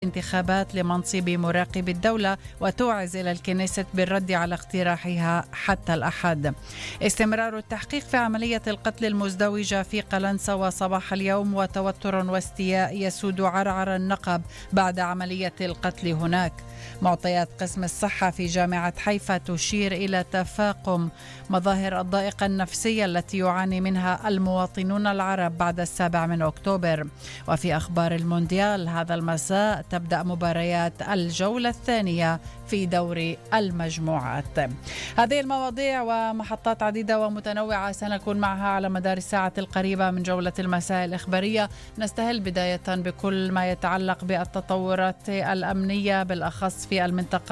الانتخابات لمنصب مراقب الدولة وتوعز إلى الكنيست بالرد على اقتراحها حتى الأحد. استمرار التحقيق في عملية القتل المزدوجة في قلنسة وصباح اليوم، وتوتر واستياء يسود عرعر النقب بعد عملية القتل هناك. معطيات قسم الصحة في جامعة حيفا تشير إلى تفاقم مظاهر الضائقة النفسية التي يعاني منها المواطنون العرب بعد 7 أكتوبر. وفي أخبار المونديال هذا المساء تبدأ مباريات الجولة الثانية في دوري المجموعات. هذه المواضيع ومحطات عديدة ومتنوعة سنكون معها على مدار الساعة القريبة من جولة المساء الإخبارية. نستهل بداية بكل ما يتعلق بالتطورات الأمنية بالأخص في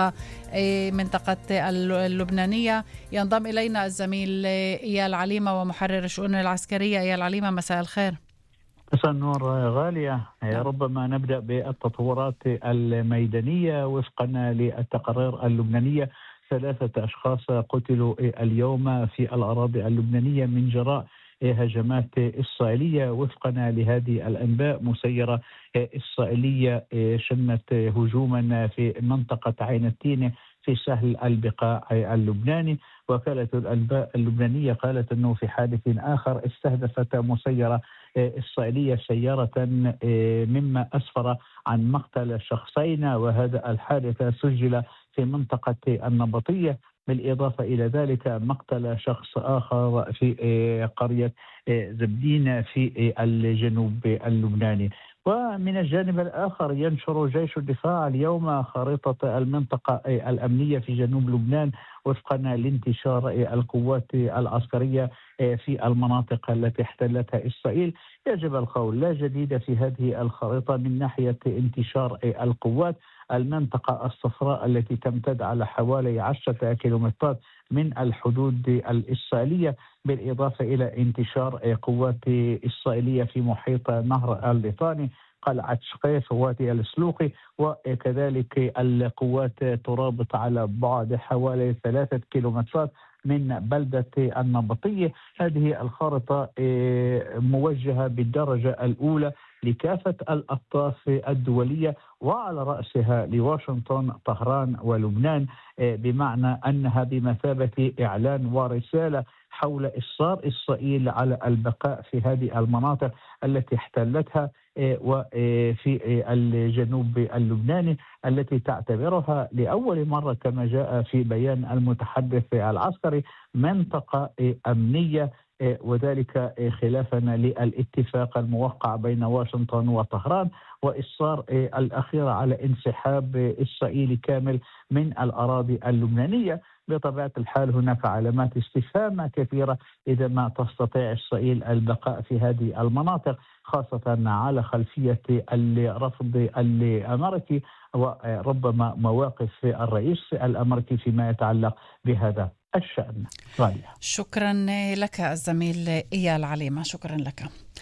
منطقة اللبنانية. ينضم إلينا الزميل إيال عليمة ومحرر الشؤون العسكرية. إيال عليمة، مساء الخير. مساء النور غالية. ربما نبدأ بالتطورات الميدانية. وفقا للتقارير اللبنانية 3 أشخاص قتلوا اليوم في الأراضي اللبنانية من جراء هجمات إسرائيلية. وفقا لهذه الأنباء مسيرة إسرائيلية شنت هجوما في منطقة عين التين في سهل البقاع اللبناني. وكالة الأنباء اللبنانية قالت أنه في حادث آخر استهدفت مسيرة إسرائيلية سيارة مما أسفر عن مقتل شخصين، وهذا الحادث سجل في منطقة النبطية. بالإضافة إلى ذلك مقتل شخص آخر في قرية زبدين في الجنوب اللبناني. ومن الجانب الآخر ينشر جيش الدفاع اليوم خريطة المنطقة الأمنية في جنوب لبنان وفقا لانتشار القوات العسكرية في المناطق التي احتلتها إسرائيل. يجب القول لا جديد في هذه الخريطة من ناحية انتشار القوات. المنطقة الصفراء التي تمتد على حوالي 10 كيلومترات من الحدود الإسرائيلية، بالإضافة إلى انتشار قوات إسرائيلية في محيط نهر الليطاني، قلعة شقيف ووادي السلوقي، وكذلك القوات ترابط على بعد حوالي 3 كيلومترات من بلدة النبطية. هذه الخارطة موجهة بالدرجة الأولى لكافة الأطراف الدولية وعلى رأسها لواشنطن، طهران ولبنان، بمعنى أنها بمثابة إعلان ورسالة حول إصرار إسرائيل على البقاء في هذه المناطق التي احتلتها وفي الجنوب اللبناني، التي تعتبرها لأول مرة كما جاء في بيان المتحدث العسكري منطقة أمنية، وذلك خلافا للاتفاق الموقع بين واشنطن وطهران وإصرار الأخير على انسحاب إسرائيلي كامل من الأراضي اللبنانية. بطبيعة الحال هناك علامات استفهام كثيرة إذا ما تستطيع إسرائيل البقاء في هذه المناطق، خاصة على خلفية الرفض الأمريكي وربما مواقف الرئيس الأمريكي فيما يتعلق بهذا الشأن. شكرا لك الزميل إيال عليمة، شكرا لك.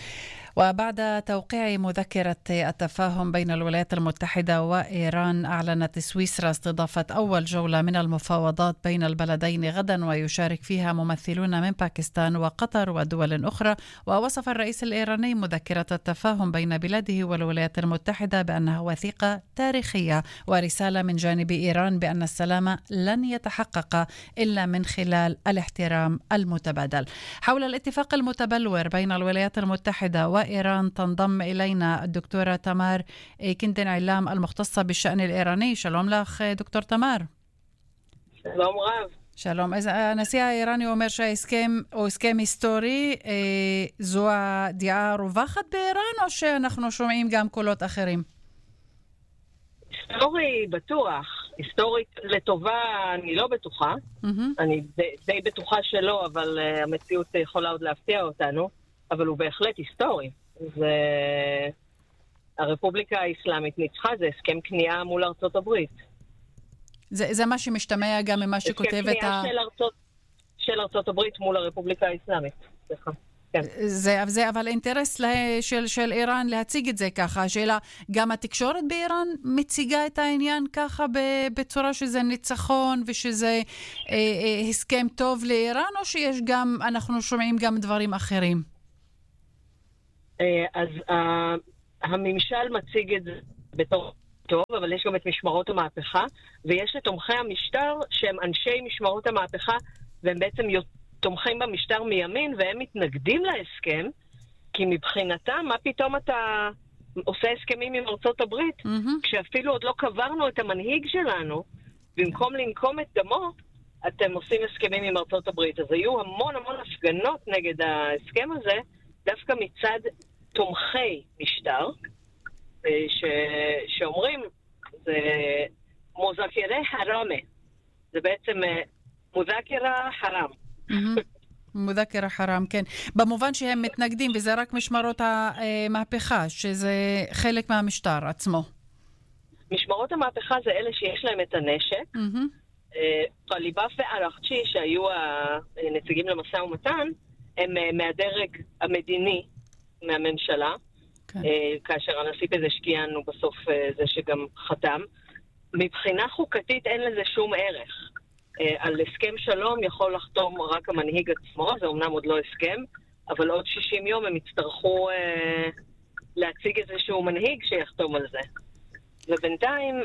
وبعد توقيع مذكرة التفاهم بين الولايات المتحدة وإيران، أعلنت سويسرا استضافة أول جولة من المفاوضات بين البلدين غدا، ويشارك فيها ممثلون من باكستان وقطر ودول أخرى. ووصف الرئيس الإيراني مذكرة التفاهم بين بلاده والولايات المتحدة بأنها وثيقة تاريخية ورسالة من جانب إيران بأن السلام لن يتحقق إلا من خلال الاحترام المتبادل. حول الاتفاق المتبلور بين الولايات المتحدة وإيران تنضم إلينا الدكتورة تمار كندن علام المختصة بالشأن الإيراني. שלום לך דוקטור תמר. שלום רב. שלום. אז הנשיא האיראני אומר שההסכם הוא הסכם היסטורי. זו הדעה הרווחת באיראן או שאנחנו שומעים גם קולות אחרים? היסטורי בטוח. היסטורית לטובה אני לא בטוחה. אני די בטוחה שלא, אבל המציאות יכולה עוד להפתיע אותנו. אבל הוא בהחלט היסטורי. הרפובליקה האסלאמית ניצחה, זה הסכם כניעה מול ארצות הברית. זה מה שמשתמע גם ממה שכותבת הסכם כניעה של ארצות הברית מול הרפובליקה האסלאמית. סליחה. זה אבל אינטרס של איראן להציג את זה ככה. השאלה, גם התקשורת באיראן מציגה את העניין ככה בצורה שזה ניצחון ושזה הסכם טוב לאיראן, או שיש גם, אנחנו שומעים גם דברים אחרים? אז הממשל מציג את זה בתור טוב, אבל יש גם את משמרות המהפכה, ויש את תומכי המשטר שהם אנשי משמרות המהפכה, והם בעצם תומכים במשטר מימין, והם מתנגדים להסכם, כי מבחינתם, מה פתאום אתה עושה הסכמים עם ארצות הברית, כשאפילו עוד לא קברנו את המנהיג שלנו, במקום לנקום את דמו, אתם עושים הסכמים עם ארצות הברית. אז היו המון הפגנות נגד ההסכם הזה, דווקא מצד תומכי משטר, שאומרים, זה מוזכירי חרמה. זה בעצם מוזכירה חרם. מוזכירה חרם, כן. במובן שהם מתנגדים, וזה רק משמרות המהפכה, שזה חלק מהמשטר עצמו. משמרות המהפכה זה אלה שיש להם את הנשק. טליבאף ואל-אחצ'י, שהיו הנציגים למשא ומתן, הם מהדרג המדיני מהממשלה, כאשר הנשיא פזשקיאן הוא בסוף זה שגם חתם. מבחינה חוקתית אין לזה שום ערך. על הסכם שלום יכול לחתום רק המנהיג עצמו, זה אומנם עוד לא הסכם, אבל עוד 60 יום הם יצטרכו להציג איזשהו מנהיג שיחתום על זה. ובינתיים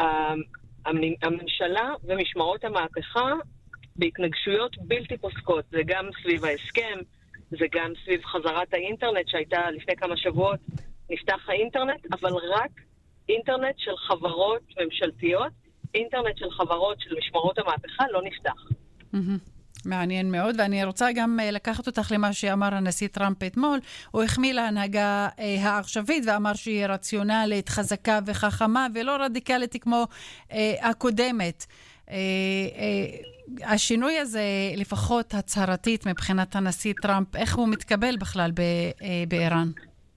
הממשלה ומשמרות המהפכה בהתנגשויות בלתי פוסקות. זה גם סביב ההסכם, זה גם סביב חזרת האינטרנט שהייתה לפני כמה שבועות, נפתח האינטרנט, אבל רק אינטרנט של חברות ממשלתיות, אינטרנט של חברות של משמרות המהפכה לא נפתח. מעניין מאוד, ואני רוצה גם לקחת אותך למה שאמר הנשיא טראמפ אתמול. הוא החמיא להנהגה העכשווית ואמר שהיא רציונלית, חזקה וחכמה, ולא רדיקלית כמו הקודמת. השינוי הזה, לפחות הצהרתית מבחינת הנשיא טראמפ, איך הוא מתקבל בכלל באיראן?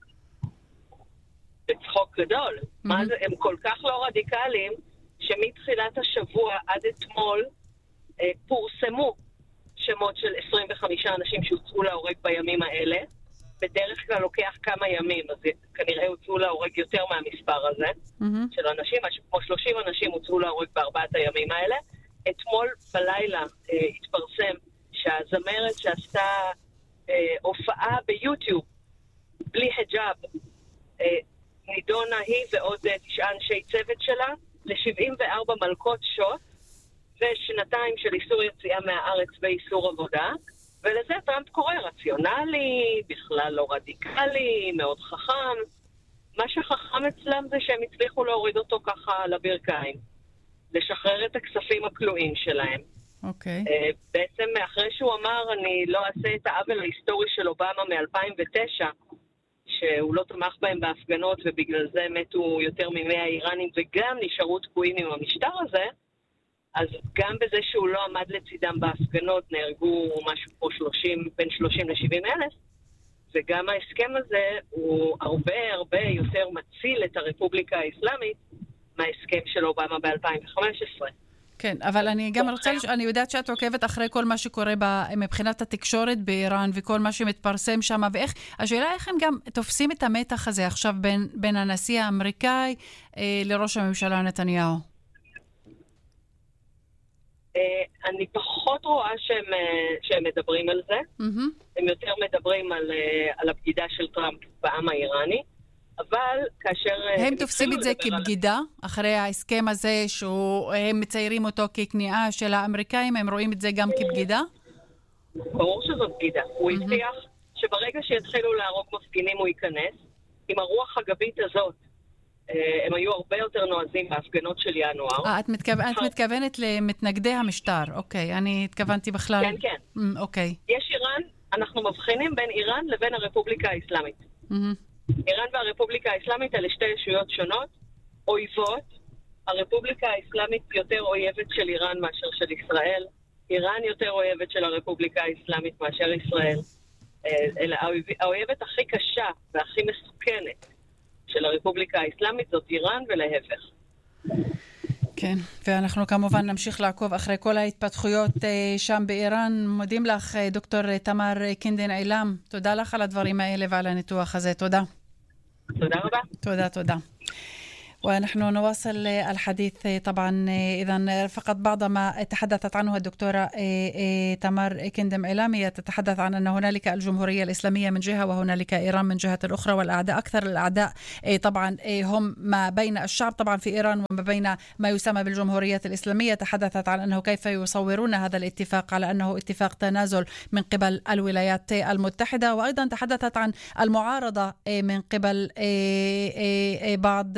בצחוק גדול. מה זה? הם כל כך לא רדיקליים, שמתחילת השבוע עד אתמול פורסמו שמות של 25 אנשים שהוצאו להורג בימים האלה. בדרך כלל לוקח כמה ימים, אז כנראה הוצאו להורג יותר מהמספר הזה של אנשים, כמו 30 אנשים הוצאו להורג בארבעת הימים האלה. אתמול בלילה התפרסם שהזמרת שעשתה הופעה ביוטיוב בלי היג'אב, נידונה היא ועוד 9 אנשי צוות שלה ל-74 מלכות שוט ושנתיים של איסור יציאה מהארץ ואיסור עבודה, ולזה טראמפ קורא רציונלי, בכלל לא רדיקלי, מאוד חכם. מה שחכם אצלם זה שהם הצליחו להוריד אותו ככה לברכיים, לשחרר את הכספים הכלואים שלהם. אוקיי. בעצם אחרי שהוא אמר אני לא אעשה את העוול ההיסטורי של אובמה מ-2009, שהוא לא תמך בהם בהפגנות ובגלל זה מתו יותר מ100 איראנים וגם נשארו תקועים עם המשטר הזה, אז גם בזה שהוא לא עמד לצידם בהפגנות נהרגו משהו פה בין 30 ל-70 אלף, וגם ההסכם הזה הוא הרבה יותר מציל את הרפובליקה האסלאמית מההסכם של אובמה ב-2015. כן, אבל אני גם רוצה אני יודעת שאת עוקבת אחרי כל מה שקורה מבחינת התקשורת באיראן וכל מה שמתפרסם שם, ואיך, השאלה איך הם גם תופסים את המתח הזה עכשיו בין הנשיא האמריקאי לראש הממשלה נתניהו? אני פחות רואה שהם מדברים על זה. הם יותר מדברים על הבגידה של טראמפ בעם האיראני. אבל כאשר... הם תופסים את זה כבגידה? אחרי ההסכם הזה שהם מציירים אותו ככניעה של האמריקאים, הם רואים את זה גם כבגידה? ברור שזו בגידה. הוא הבטיח שברגע שיתחילו להרוג מפגינים הוא ייכנס. עם הרוח הגבית הזאת, הם היו הרבה יותר נועזים בהפגנות של ינואר. את מתכוונת למתנגדי המשטר. אוקיי, אני התכוונתי בכלל... כן. אוקיי. יש איראן, אנחנו מבחינים בין איראן לבין הרפובליקה האסלאמית. איראן והרפובליקה האסלאמית אלה שתי ישויות שונות, אויבות. הרפובליקה האסלאמית יותר אויבת של איראן מאשר של ישראל. איראן יותר אויבת של הרפובליקה האסלאמית מאשר ישראל. האויבת הכי קשה והכי מסוכנת של הרפובליקה האסלאמית זאת איראן ולהפך. כן, ואנחנו כמובן נמשיך לעקוב אחרי כל ההתפתחויות שם באיראן. מודים לך, דוקטור תמר קינדן אילם. תודה לך על הדברים האלה ועל הניתוח הזה. תודה. תודה רבה. תודה. ونحن نواصل الحديث طبعا. إذن فقط بعض ما تحدثت عنه الدكتورة تمار كندم إعلامية تتحدث عن أن هنالك الجمهورية الإسلامية من جهة وهنالك إيران من جهة الأخرى، والأعداء أكثر الأعداء طبعا هم ما بين الشعب طبعا في إيران وما بين ما يسمى بالجمهورية الإسلامية. تحدثت عن أنه كيف يصورون هذا الاتفاق على أنه اتفاق تنازل من قبل الولايات المتحدة، وأيضا تحدثت عن المعارضة من قبل بعض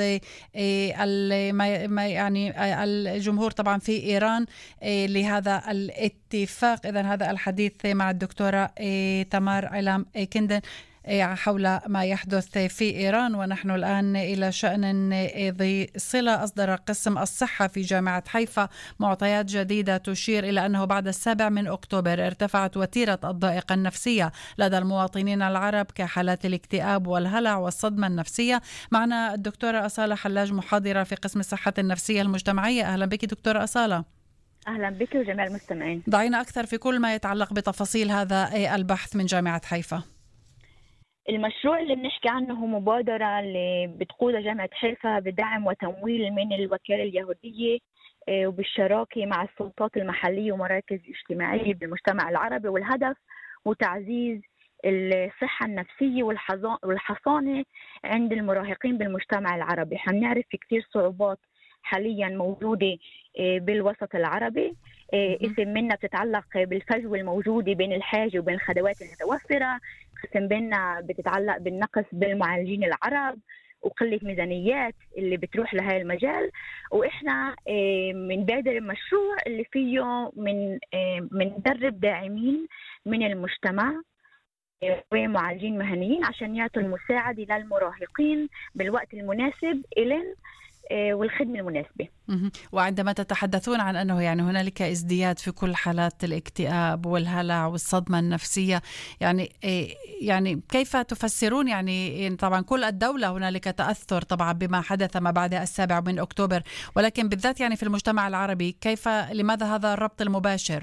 يعني الجمهور طبعا في إيران لهذا الاتفاق. إذن هذا الحديث مع الدكتورة تمار علام كندن حول ما يحدث في إيران. ونحن الآن إلى شأن ذي صلة. أصدر قسم الصحة في جامعة حيفا معطيات جديدة تشير إلى أنه بعد 7 أكتوبر ارتفعت وتيرة الضائقة النفسية لدى المواطنين العرب كحالات الاكتئاب والهلع والصدمة النفسية. معنا الدكتورة أصالة حلاج، محاضرة في قسم الصحة النفسية المجتمعية. أهلا بك دكتورة أصالة. أهلا بك وجميع المستمعين. ضعينا أكثر في كل ما يتعلق بتفاصيل هذا البحث من جامعة حيفا. المشروع اللي بنحكي عنه هو مبادرة اللي بتقودها جامعة حيفا بدعم وتمويل من الوكالة اليهودية وبالشراكة مع السلطات المحلية ومراكز اجتماعية بالمجتمع العربي، والهدف هو تعزيز الصحة النفسية والحصانة عند المراهقين بالمجتمع العربي. حنعرف في كثير صعوبات حاليا موجودة بالوسط العربي، اسم منها بتتعلق بالفجوة الموجودة بين الحاجة وبين الخدمات المتوفرة، قسم بيننا بتتعلق بالنقص بالمعالجين العرب وقلة ميزانيات اللي بتروح لهذا المجال. وإحنا من بادر المشروع اللي فيه من ندرب داعمين من المجتمع ومعالجين مهنيين عشان يعطوا المساعدة للمراهقين بالوقت المناسب إلين والخدمة المناسبة. وعندما تتحدثون عن أنه يعني هنالك ازدياد في كل حالات الاكتئاب والهلع والصدمة النفسية، يعني كيف تفسرون يعني طبعا كل الدولة هنالك تأثر طبعا بما حدث ما بعد 7 أكتوبر، ولكن بالذات يعني في المجتمع العربي لماذا هذا الربط المباشر؟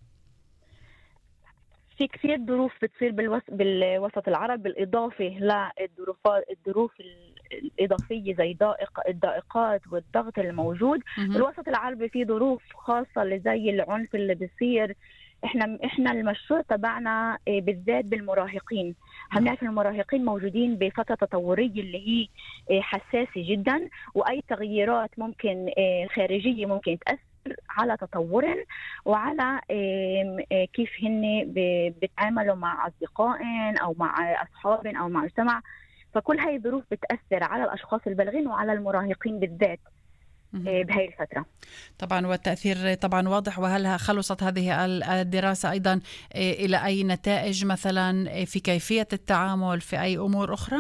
في كثير ظروف بتصير بالوسط العربي بالإضافة للظروف الإضافية زي الضائقات والضغط الموجود. بالوسط العربي في ظروف خاصة زي العنف اللي بيصير. احنا المشروع تبعنا بالذات بالمراهقين. هنعرف المراهقين موجودين بفترة تطورية اللي هي حساسة جدا، وأي تغييرات ممكن خارجية ممكن تأثر على تطورهم وعلى كيف هن بيتعاملوا مع أصدقائهم أو مع أصحابهم أو مع مجتمع. فكل هاي الظروف بتأثر على الأشخاص البالغين وعلى المراهقين بالذات بهاي الفترة. طبعا والتأثير طبعا واضح. وهل خلصت هذه الدراسة أيضا إلى أي نتائج مثلا في كيفية التعامل في أي أمور أخرى؟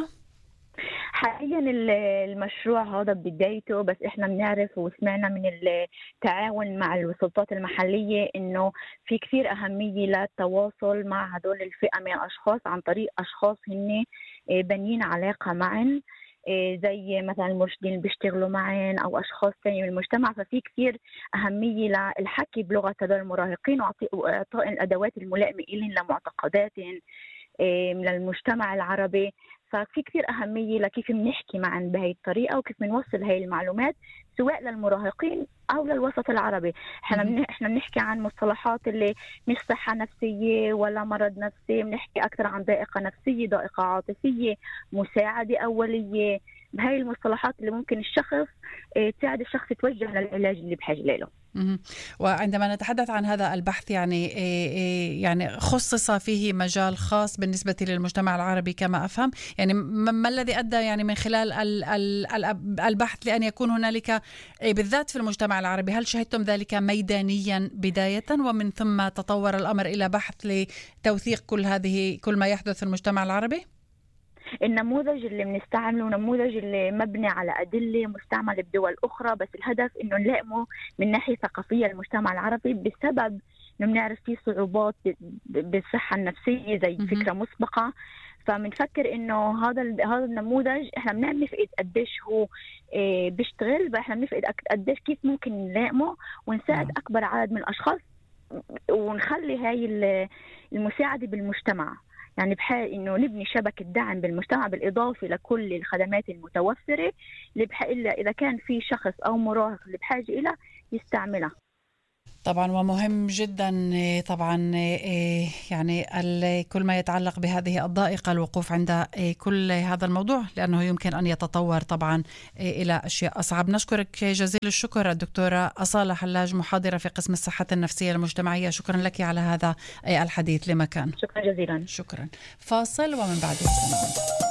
حاليا المشروع هذا بدايته، بس احنا بنعرف وسمعنا من التعاون مع السلطات المحلية انه في كثير اهمية للتواصل مع هدول الفئة من الاشخاص عن طريق اشخاص هن بنين علاقة معن، زي مثلا المرشدين اللي بيشتغلوا معن او اشخاص ثانيين من المجتمع. ففي كثير اهمية للحكي بلغة هدول المراهقين واعطاء الادوات الملائمة لهم لمعتقداتهم للمجتمع العربي. ففي كثير أهمية لكيف بنحكي معاً بهاي الطريقة وكيف بنوصل هاي المعلومات سواء للمراهقين أو للوسط العربي. احنا بنحكي عن مصطلحات اللي مش صحة نفسية ولا مرض نفسي، بنحكي أكثر عن ضائقة نفسية، ضائقة عاطفية، مساعدة أولية. بهاي المصطلحات اللي ممكن الشخص تساعد الشخص يتوجه للعلاج اللي بحاجة له. وعندما نتحدث عن هذا البحث يعني خصص فيه مجال خاص بالنسبة للمجتمع العربي كما أفهم، يعني ما الذي أدى يعني من خلال البحث لأن يكون هنالك بالذات في المجتمع العربي؟ هل شهدتم ذلك ميدانيا بداية ومن ثم تطور الأمر إلى بحث لتوثيق كل ما يحدث في المجتمع العربي؟ النموذج اللي بنستعمله نموذج اللي مبني على أدلة مستعملة بدول أخرى، بس الهدف إنه نلائمه من ناحية ثقافية المجتمع العربي بسبب إنه بنعرف فيه صعوبات بالصحة النفسية زي فكرة مسبقة. فبنفكر إنه هذا النموذج إحنا بنفقد قديش هو بيشتغل، إحنا بنفقد قديش كيف ممكن نلائمه ونساعد أكبر عدد من الأشخاص ونخلي هاي المساعدة بالمجتمع. يعني بحال إنه نبني شبكة دعم بالمجتمع بالإضافة لكل الخدمات المتوفرة اللي إذا كان في شخص أو مراهق اللي بحاجة إلى يستعملها. طبعا ومهم جدا طبعا يعني كل ما يتعلق بهذه الضائقة الوقوف عند كل هذا الموضوع، لأنه يمكن أن يتطور طبعا إلى أشياء أصعب. نشكرك جزيل الشكر الدكتورة أصالة حلاج، محاضرة في قسم الصحة النفسية المجتمعية. شكرا لك على هذا الحديث لمكان. شكرا جزيلا. شكرا. فاصل ومن بعده سنعود.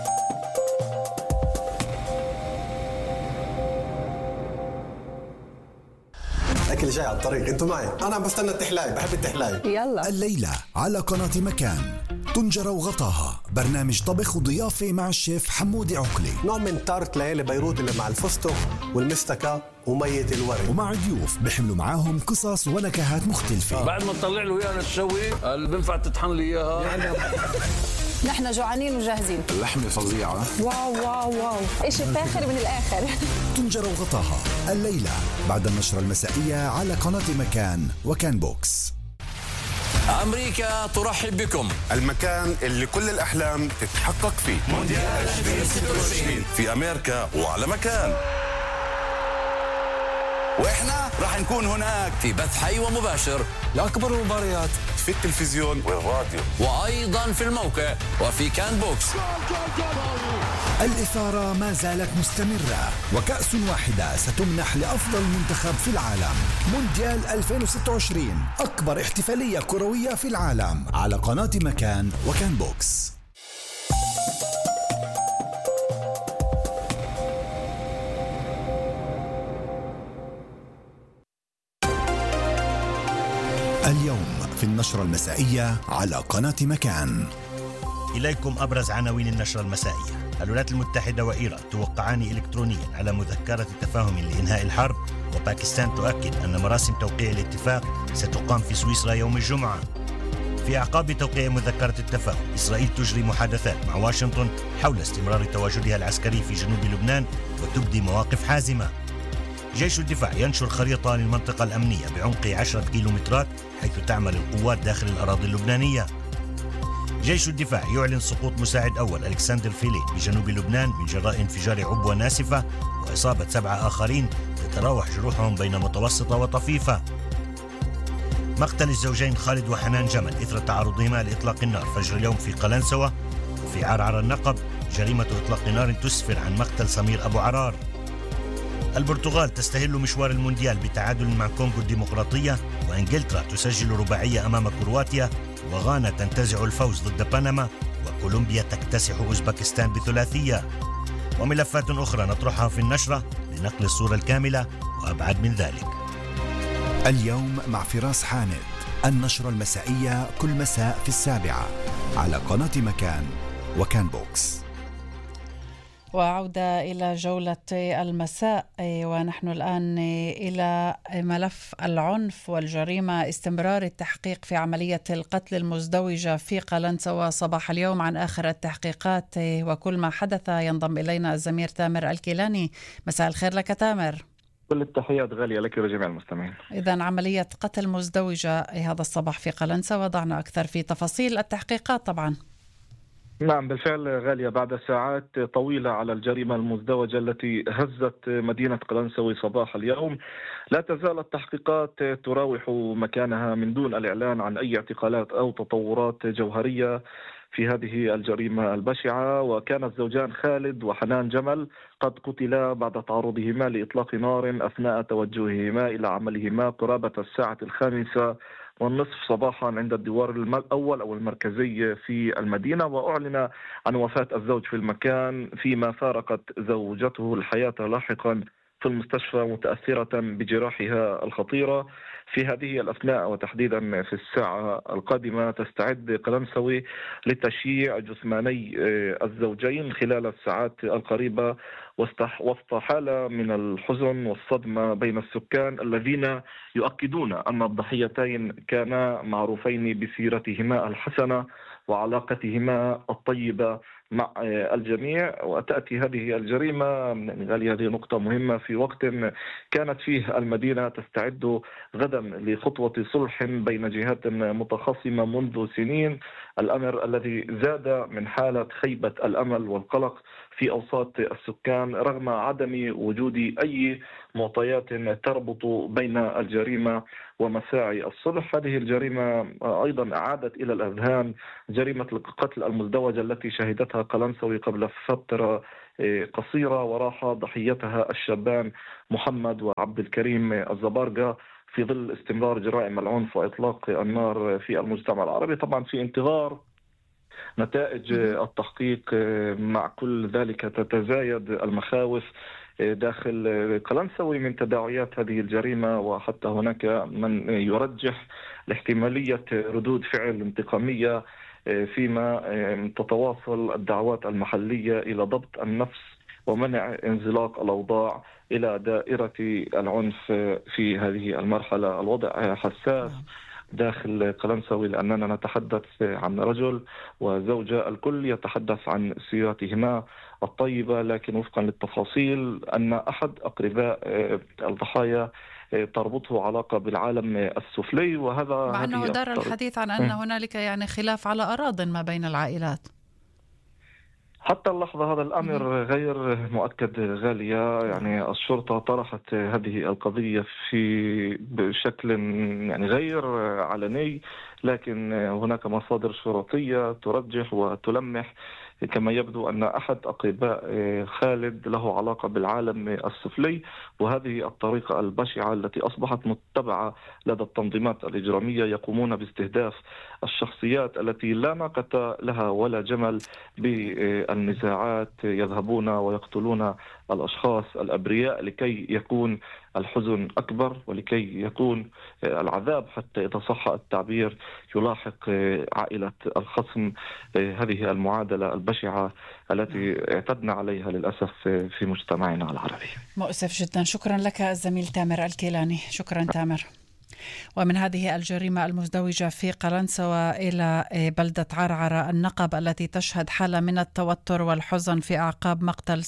أكل جاي على الطريق، انتوا معي، أنا عم بستنى التحلاي، بحب التحلاي. يلا الليلة على قناة مكان طنجرة وغطاها، برنامج طبخ وضيافة مع الشيف حمودي عقلي، نوع من تارت ليالي بيروت اللي مع الفستق والمستكة ومية الورد، ومع ضيوف بيحملوا معاهم قصص ونكهات مختلفة. بعد ما تطلع له اياها تسوي اللي بنفع تطحن لي اياها يعني. نحن جوعانين وجاهزين. اللحمة فظيعة. واو واو واو، إشي فاخر من الآخر. طنجرة وغطاها الليلة بعد النشرة المسائية على قناة مكان وكان بوكس. أمريكا ترحب بكم، المكان اللي كل الأحلام تتحقق فيه. مونديال 2026 في أمريكا وعلى مكان، وإحنا راح نكون هناك في بث حي ومباشر لأكبر المباريات في التلفزيون والراديو، وأيضا في الموقع وفي كان بوكس. الإثارة ما زالت مستمرة، وكأس واحدة ستمنح لأفضل منتخب في العالم. مونديال 2026 أكبر احتفالية كروية في العالم على قناة مكان وكان بوكس. اليوم في النشرة المسائية على قناة مكان. إليكم أبرز عناوين النشرة المسائية. الولايات المتحدة وإيران توقعان إلكترونيا على مذكرة تفاهم لإنهاء الحرب، وباكستان تؤكد أن مراسم توقيع الاتفاق ستقام في سويسرا يوم الجمعة. في أعقاب توقيع مذكرة التفاهم، إسرائيل تجري محادثات مع واشنطن حول استمرار تواجدها العسكري في جنوب لبنان وتبدي مواقف حازمة. جيش الدفاع ينشر خريطة للمنطقة الأمنية بعمق 10 كيلومترات حيث تعمل القوات داخل الأراضي اللبنانية. جيش الدفاع يعلن سقوط مساعد أول ألكسندر فيلين بجنوب لبنان من جراء انفجار عبوة ناسفة وإصابة 7 آخرين تتراوح جروحهم بين متوسطة وطفيفة. مقتل الزوجين خالد وحنان جمل إثر تعرضهما لإطلاق النار فجر اليوم في قلنسوة. وفي عرعر النقب جريمة إطلاق نار تسفر عن مقتل سمير أبو عرار. البرتغال تستهل مشوار المونديال بتعادل مع كونغو الديمقراطية، وإنجلترا تسجل رباعية أمام كرواتيا، وغانا تنتزع الفوز ضد بنما، وكولومبيا تكتسح أوزبكستان بثلاثية. وملفات أخرى نطرحها في النشرة لنقل الصورة الكاملة وأبعد من ذلك. اليوم مع فراس حامد، النشرة المسائية كل مساء في 7 على قناة مكان وكان بوكس. وعودة إلى جولة المساء، ونحن الآن إلى ملف العنف والجريمة. استمرار التحقيق في عملية القتل المزدوجة في قلنسوة صباح اليوم عن آخر التحقيقات وكل ما حدث. ينضم إلينا الزميل تامر الكيلاني. مساء الخير لك تامر. كل التحيات غالية لك ولجميع المستمعين. إذن عملية قتل مزدوجة هذا الصباح في قلنسوة، ضعنا أكثر في تفاصيل التحقيقات طبعا. نعم بالفعل غالية، بعد ساعات طويلة على الجريمة المزدوجة التي هزت مدينة قلنسوة صباح اليوم، لا تزال التحقيقات تراوح مكانها من دون الإعلان عن أي اعتقالات أو تطورات جوهرية في هذه الجريمة البشعة. وكان الزوجان خالد وحنان جمل قد قتلا بعد تعرضهما لإطلاق نار أثناء توجههما إلى عملهما قرابة الساعة 5:30 صباحا عند الدوار الأول أو المركزي في المدينة. وأعلن عن وفاة الزوج في المكان، فيما فارقت زوجته الحياة لاحقا في المستشفى متأثرة بجراحها الخطيرة. في هذه الأثناء وتحديدا في الساعة القادمة تستعد قلنسوة لتشييع جثماني الزوجين خلال الساعات القريبة، وسط حالة من الحزن والصدمة بين السكان الذين يؤكدون أن الضحيتين كانا معروفين بسيرتهما الحسنة وعلاقتهما الطيبة مع الجميع. وتأتي هذه الجريمة غالية، هذه نقطة مهمة في وقت كانت فيه المدينة تستعد غدا لخطوة صلح بين جهات متخاصمة منذ سنين، الأمر الذي زاد من حالة خيبة الأمل والقلق في أوساط السكان رغم عدم وجود أي معطيات تربط بين الجريمة ومساعي الصلح. هذه الجريمة أيضا أعادت إلى الأذهان جريمة القتل المزدوجة التي شهدتها قلنسوي قبل فترة قصيرة، وراح ضحيتها الشابان محمد وعبد الكريم الزبارقة في ظل استمرار جرائم العنف وإطلاق النار في المجتمع العربي. طبعا في انتظار نتائج التحقيق، مع كل ذلك تتزايد المخاوف داخل قلنسوي من تداعيات هذه الجريمة، وحتى هناك من يرجح لاحتمالية ردود فعل انتقامية فيما تتواصل الدعوات المحلية إلى ضبط النفس ومنع انزلاق الأوضاع إلى دائرة العنف في هذه المرحلة. الوضع حساس داخل قلنسوي لأننا نتحدث عن رجل وزوجة، الكل يتحدث عن سيرتهما الطيبة، لكن وفقا للتفاصيل أن أحد أقرباء الضحايا تربطه علاقة بالعالم السفلي، وهذا مع أنه دار الحديث عن أن هنالك يعني خلاف على أراضٍ ما بين العائلات. حتى اللحظة هذا الأمر غير مؤكد غالية. يعني الشرطة طرحت هذه القضية بشكل يعني غير علني، لكن هناك مصادر شرطية ترجح وتلمح كما يبدو أن أحد أقرباء خالد له علاقة بالعالم السفلي، وهذه الطريقة البشعة التي أصبحت متبعة لدى التنظيمات الإجرامية يقومون باستهداف الشخصيات التي لا ناقة لها ولا جمل بالنزاعات، يذهبون ويقتلون الأشخاص الأبرياء لكي يكون الحزن أكبر ولكي يكون العذاب حتى إذا صح التعبير يلاحق عائلة الخصم. هذه المعادلة البشعة التي اعتدنا عليها للأسف في مجتمعنا العربي. مؤسف جدا. شكرا لك الزميل تامر الكيلاني. شكرا تامر. ومن هذه الجريمة المزدوجة في قلنسوة إلى بلدة عرعرة النقب التي تشهد حالة من التوتر والحزن في أعقاب مقتل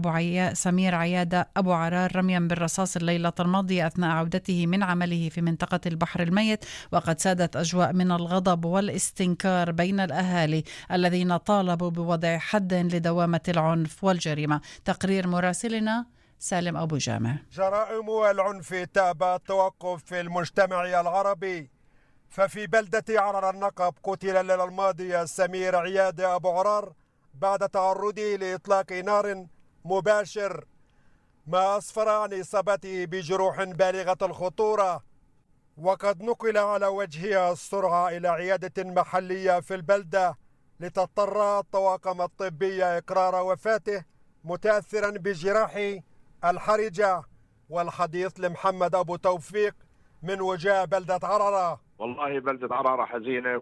سمير عيادة أبو عرار رميا بالرصاص الليلة الماضية أثناء عودته من عمله في منطقة البحر الميت. وقد سادت أجواء من الغضب والاستنكار بين الأهالي الذين طالبوا بوضع حد لدوامة العنف والجريمة. تقرير مراسلنا سالم أبو جامع. جرائم العنف تابع التوقف في المجتمع العربي، ففي بلدة عرعر النقب قتل الليلة الماضية سمير عيادة أبو عرار بعد تعرضه لإطلاق نار مباشر، ما أسفر عن إصابته بجروح بالغة الخطورة، وقد نقل على وجهها السرعة إلى عيادة محلية في البلدة لتضطر الطواقم الطبية إقرار وفاته متأثرا بجراحه الحرجة. والحديث لمحمد أبو توفيق من وجاء بلدة عرعرة. والله بلدة عرعرة حزينة،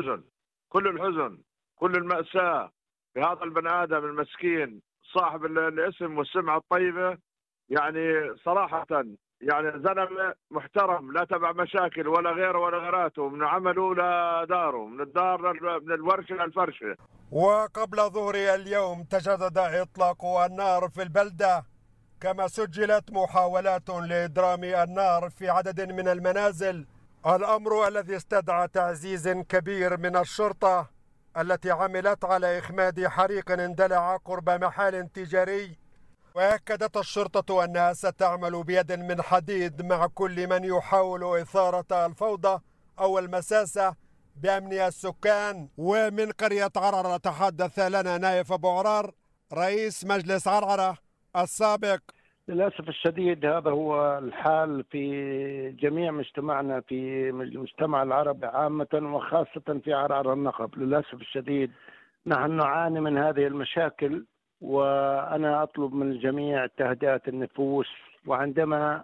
كل الحزن كل المأساة في هذا البني آدم المسكين صاحب الاسم والسمعة الطيبة. يعني صراحة يعني زلمة محترم لا تبع مشاكل ولا غيره ولا غيراته، من عمله لداره، من الدار من الورشة للفرشة. وقبل ظهر اليوم تجدد إطلاق النار في البلدة، كما سجلت محاولات لإدرام النار في عدد من المنازل، الأمر الذي استدعى تعزيز كبير من الشرطة التي عملت على إخماد حريق اندلع قرب محل تجاري. وأكدت الشرطة أنها ستعمل بيد من حديد مع كل من يحاول إثارة الفوضى أو المساسة بأمن السكان. ومن قرية عرعرة تحدث لنا نايف أبو عرار رئيس مجلس عرعرة السابق. للأسف الشديد هذا هو الحال في جميع مجتمعنا، في المجتمع العربي عامة وخاصة في عرعرة النقب. للأسف الشديد نحن نعاني من هذه المشاكل، وأنا أطلب من الجميع تهدئة النفوس، وعندما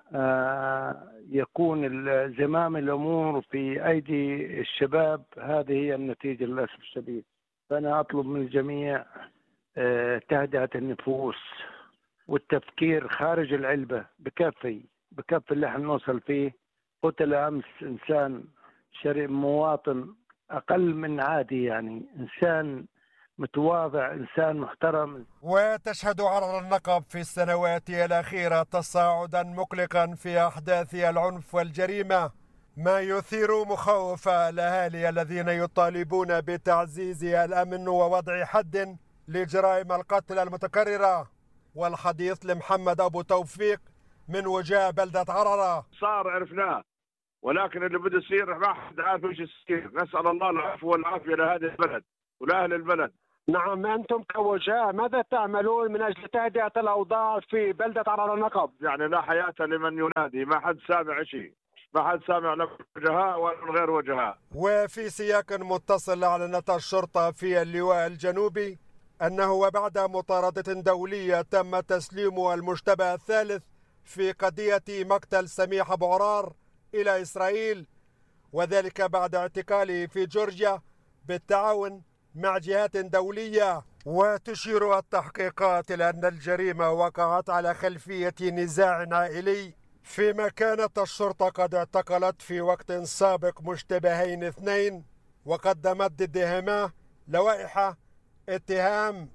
يكون زمام الأمور في أيدي الشباب هذه هي النتيجة للأسف الشديد. فأنا أطلب من الجميع تهدئة النفوس والتفكير خارج العلبة بكفي اللي احنا نوصل فيه. قتل أمس إنسان مواطن أقل من عادي، يعني إنسان متواضع، إنسان محترم. وتشهد عرعر النقب في السنوات الأخيرة تصاعدا مقلقا في أحداث العنف والجريمة، ما يثير مخاوف الأهالي الذين يطالبون بتعزيز الأمن ووضع حد لجرائم القتل المتكررة. والحديث لمحمد أبو توفيق من وجاء بلدة عرعر. صار عرفناه، ولكن اللي بده يصير ما حد عارف ايش يصير. نسأل الله العفو والعافية لهذه البلد ولأهل البلد. نعم، أنتم كوجهاء ماذا تعملون من أجل تهدئة الأوضاع في بلدة عرعر النقب؟ يعني لا حياة لمن ينادي، ما حد سامع شيء، ما حد سامع لا وجهاء ولا غير وجهاء. وفي سياق متصل أعلنت الشرطة في اللواء الجنوبي أنه وبعد مطاردة دولية تم تسليم المشتبه الثالث في قضية مقتل سميح أبو عرار إلى إسرائيل، وذلك بعد اعتقاله في جورجيا بالتعاون مع جهات دولية. وتشير التحقيقات إلى أن الجريمة وقعت على خلفية نزاع عائلي، فيما كانت الشرطة قد اعتقلت في وقت سابق مشتبهين اثنين وقدمت ضدهما لوائح اتهام.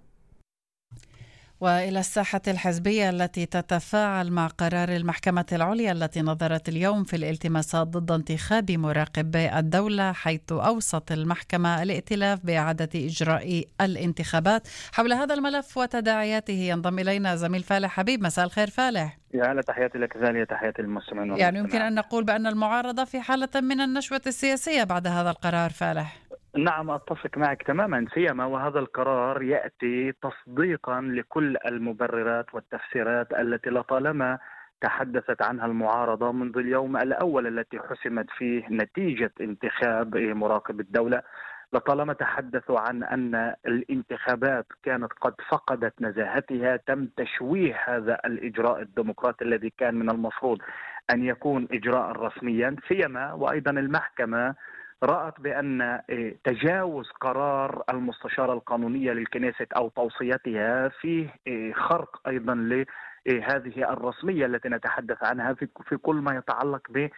وإلى الساحة الحزبية التي تتفاعل مع قرار المحكمة العليا التي نظرت اليوم في الالتماسات ضد انتخاب مراقب الدولة، حيث أوصت المحكمة الائتلاف بإعادة إجراء الانتخابات. حول هذا الملف وتداعياته ينضم إلينا زميل فالح حبيب. مساء الخير فالح. يا هلا، تحياتي لك غالية، تحياتي للمستمعين. يعني يمكن أن نقول بأن المعارضة في حالة من النشوة السياسية بعد هذا القرار فالح. نعم، أتفق معك تماما، سيما وهذا القرار يأتي تصديقا لكل المبررات والتفسيرات التي لطالما تحدثت عنها المعارضة منذ اليوم الأول التي حسمت فيه نتيجة انتخاب مراقب الدولة. لطالما تحدثوا عن أن الانتخابات كانت قد فقدت نزاهتها، تم تشويه هذا الإجراء الديمقراطي الذي كان من المفروض أن يكون إجراء رسميا، سيما وأيضا المحكمة رأت بأن تجاوز قرار المستشارة القانونية للكنيسة أو توصيتها فيه خرق أيضا لهذه الرسمية التي نتحدث عنها في كل ما يتعلق ب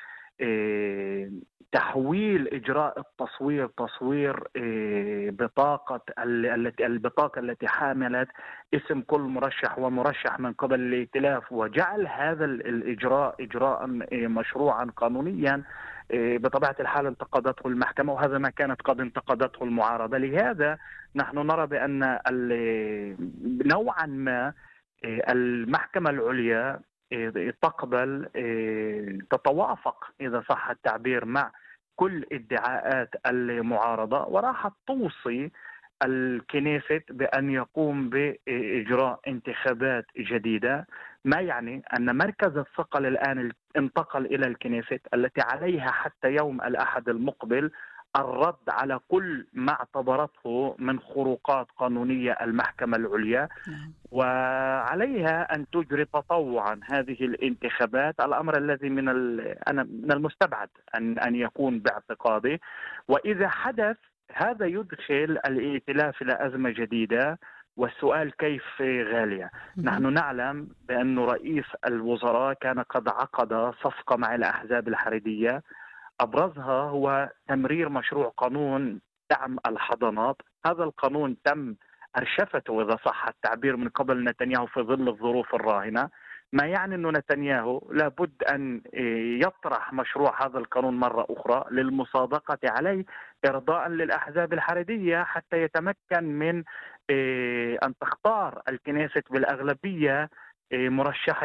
تحويل إجراء التصوير، تصوير البطاقة التي حاملت اسم كل مرشح ومرشح من قبل الائتلاف، وجعل هذا الإجراء إجراء مشروعا قانونيا. بطبيعة الحال انتقدته المحكمة، وهذا ما كانت قد انتقدته المعارضة. لهذا نحن نرى بأن نوعا ما المحكمة العليا تقبل، تتوافق إذا صح التعبير مع كل ادعاءات المعارضة، وراحت توصي الكنيسة بأن يقوم بإجراء انتخابات جديدة، ما يعني أن مركز الثقل الآن انتقل إلى الكنيسة التي عليها حتى يوم الأحد المقبل الرد على كل ما اعتبرته من خروقات قانونية المحكمة العليا، وعليها أن تجري تطوعا هذه الانتخابات، الأمر الذي من المستبعد أن يكون باعتقادي. وإذا حدث هذا يدخل الائتلاف إلى أزمة جديدة. والسؤال كيف غالية؟ نحن نعلم بأن رئيس الوزراء كان قد عقد صفقة مع الأحزاب الحريدية، أبرزها هو تمرير مشروع قانون دعم الحضانات. هذا القانون تم أرشفته إذا صح التعبير من قبل نتنياهو في ظل الظروف الراهنة، ما يعني أن نتنياهو لابد أن يطرح مشروع هذا القانون مرة أخرى للمصادقة عليه إرضاء للأحزاب الحريدية حتى يتمكن من أن تختار الكنيسة بالأغلبية مرشحه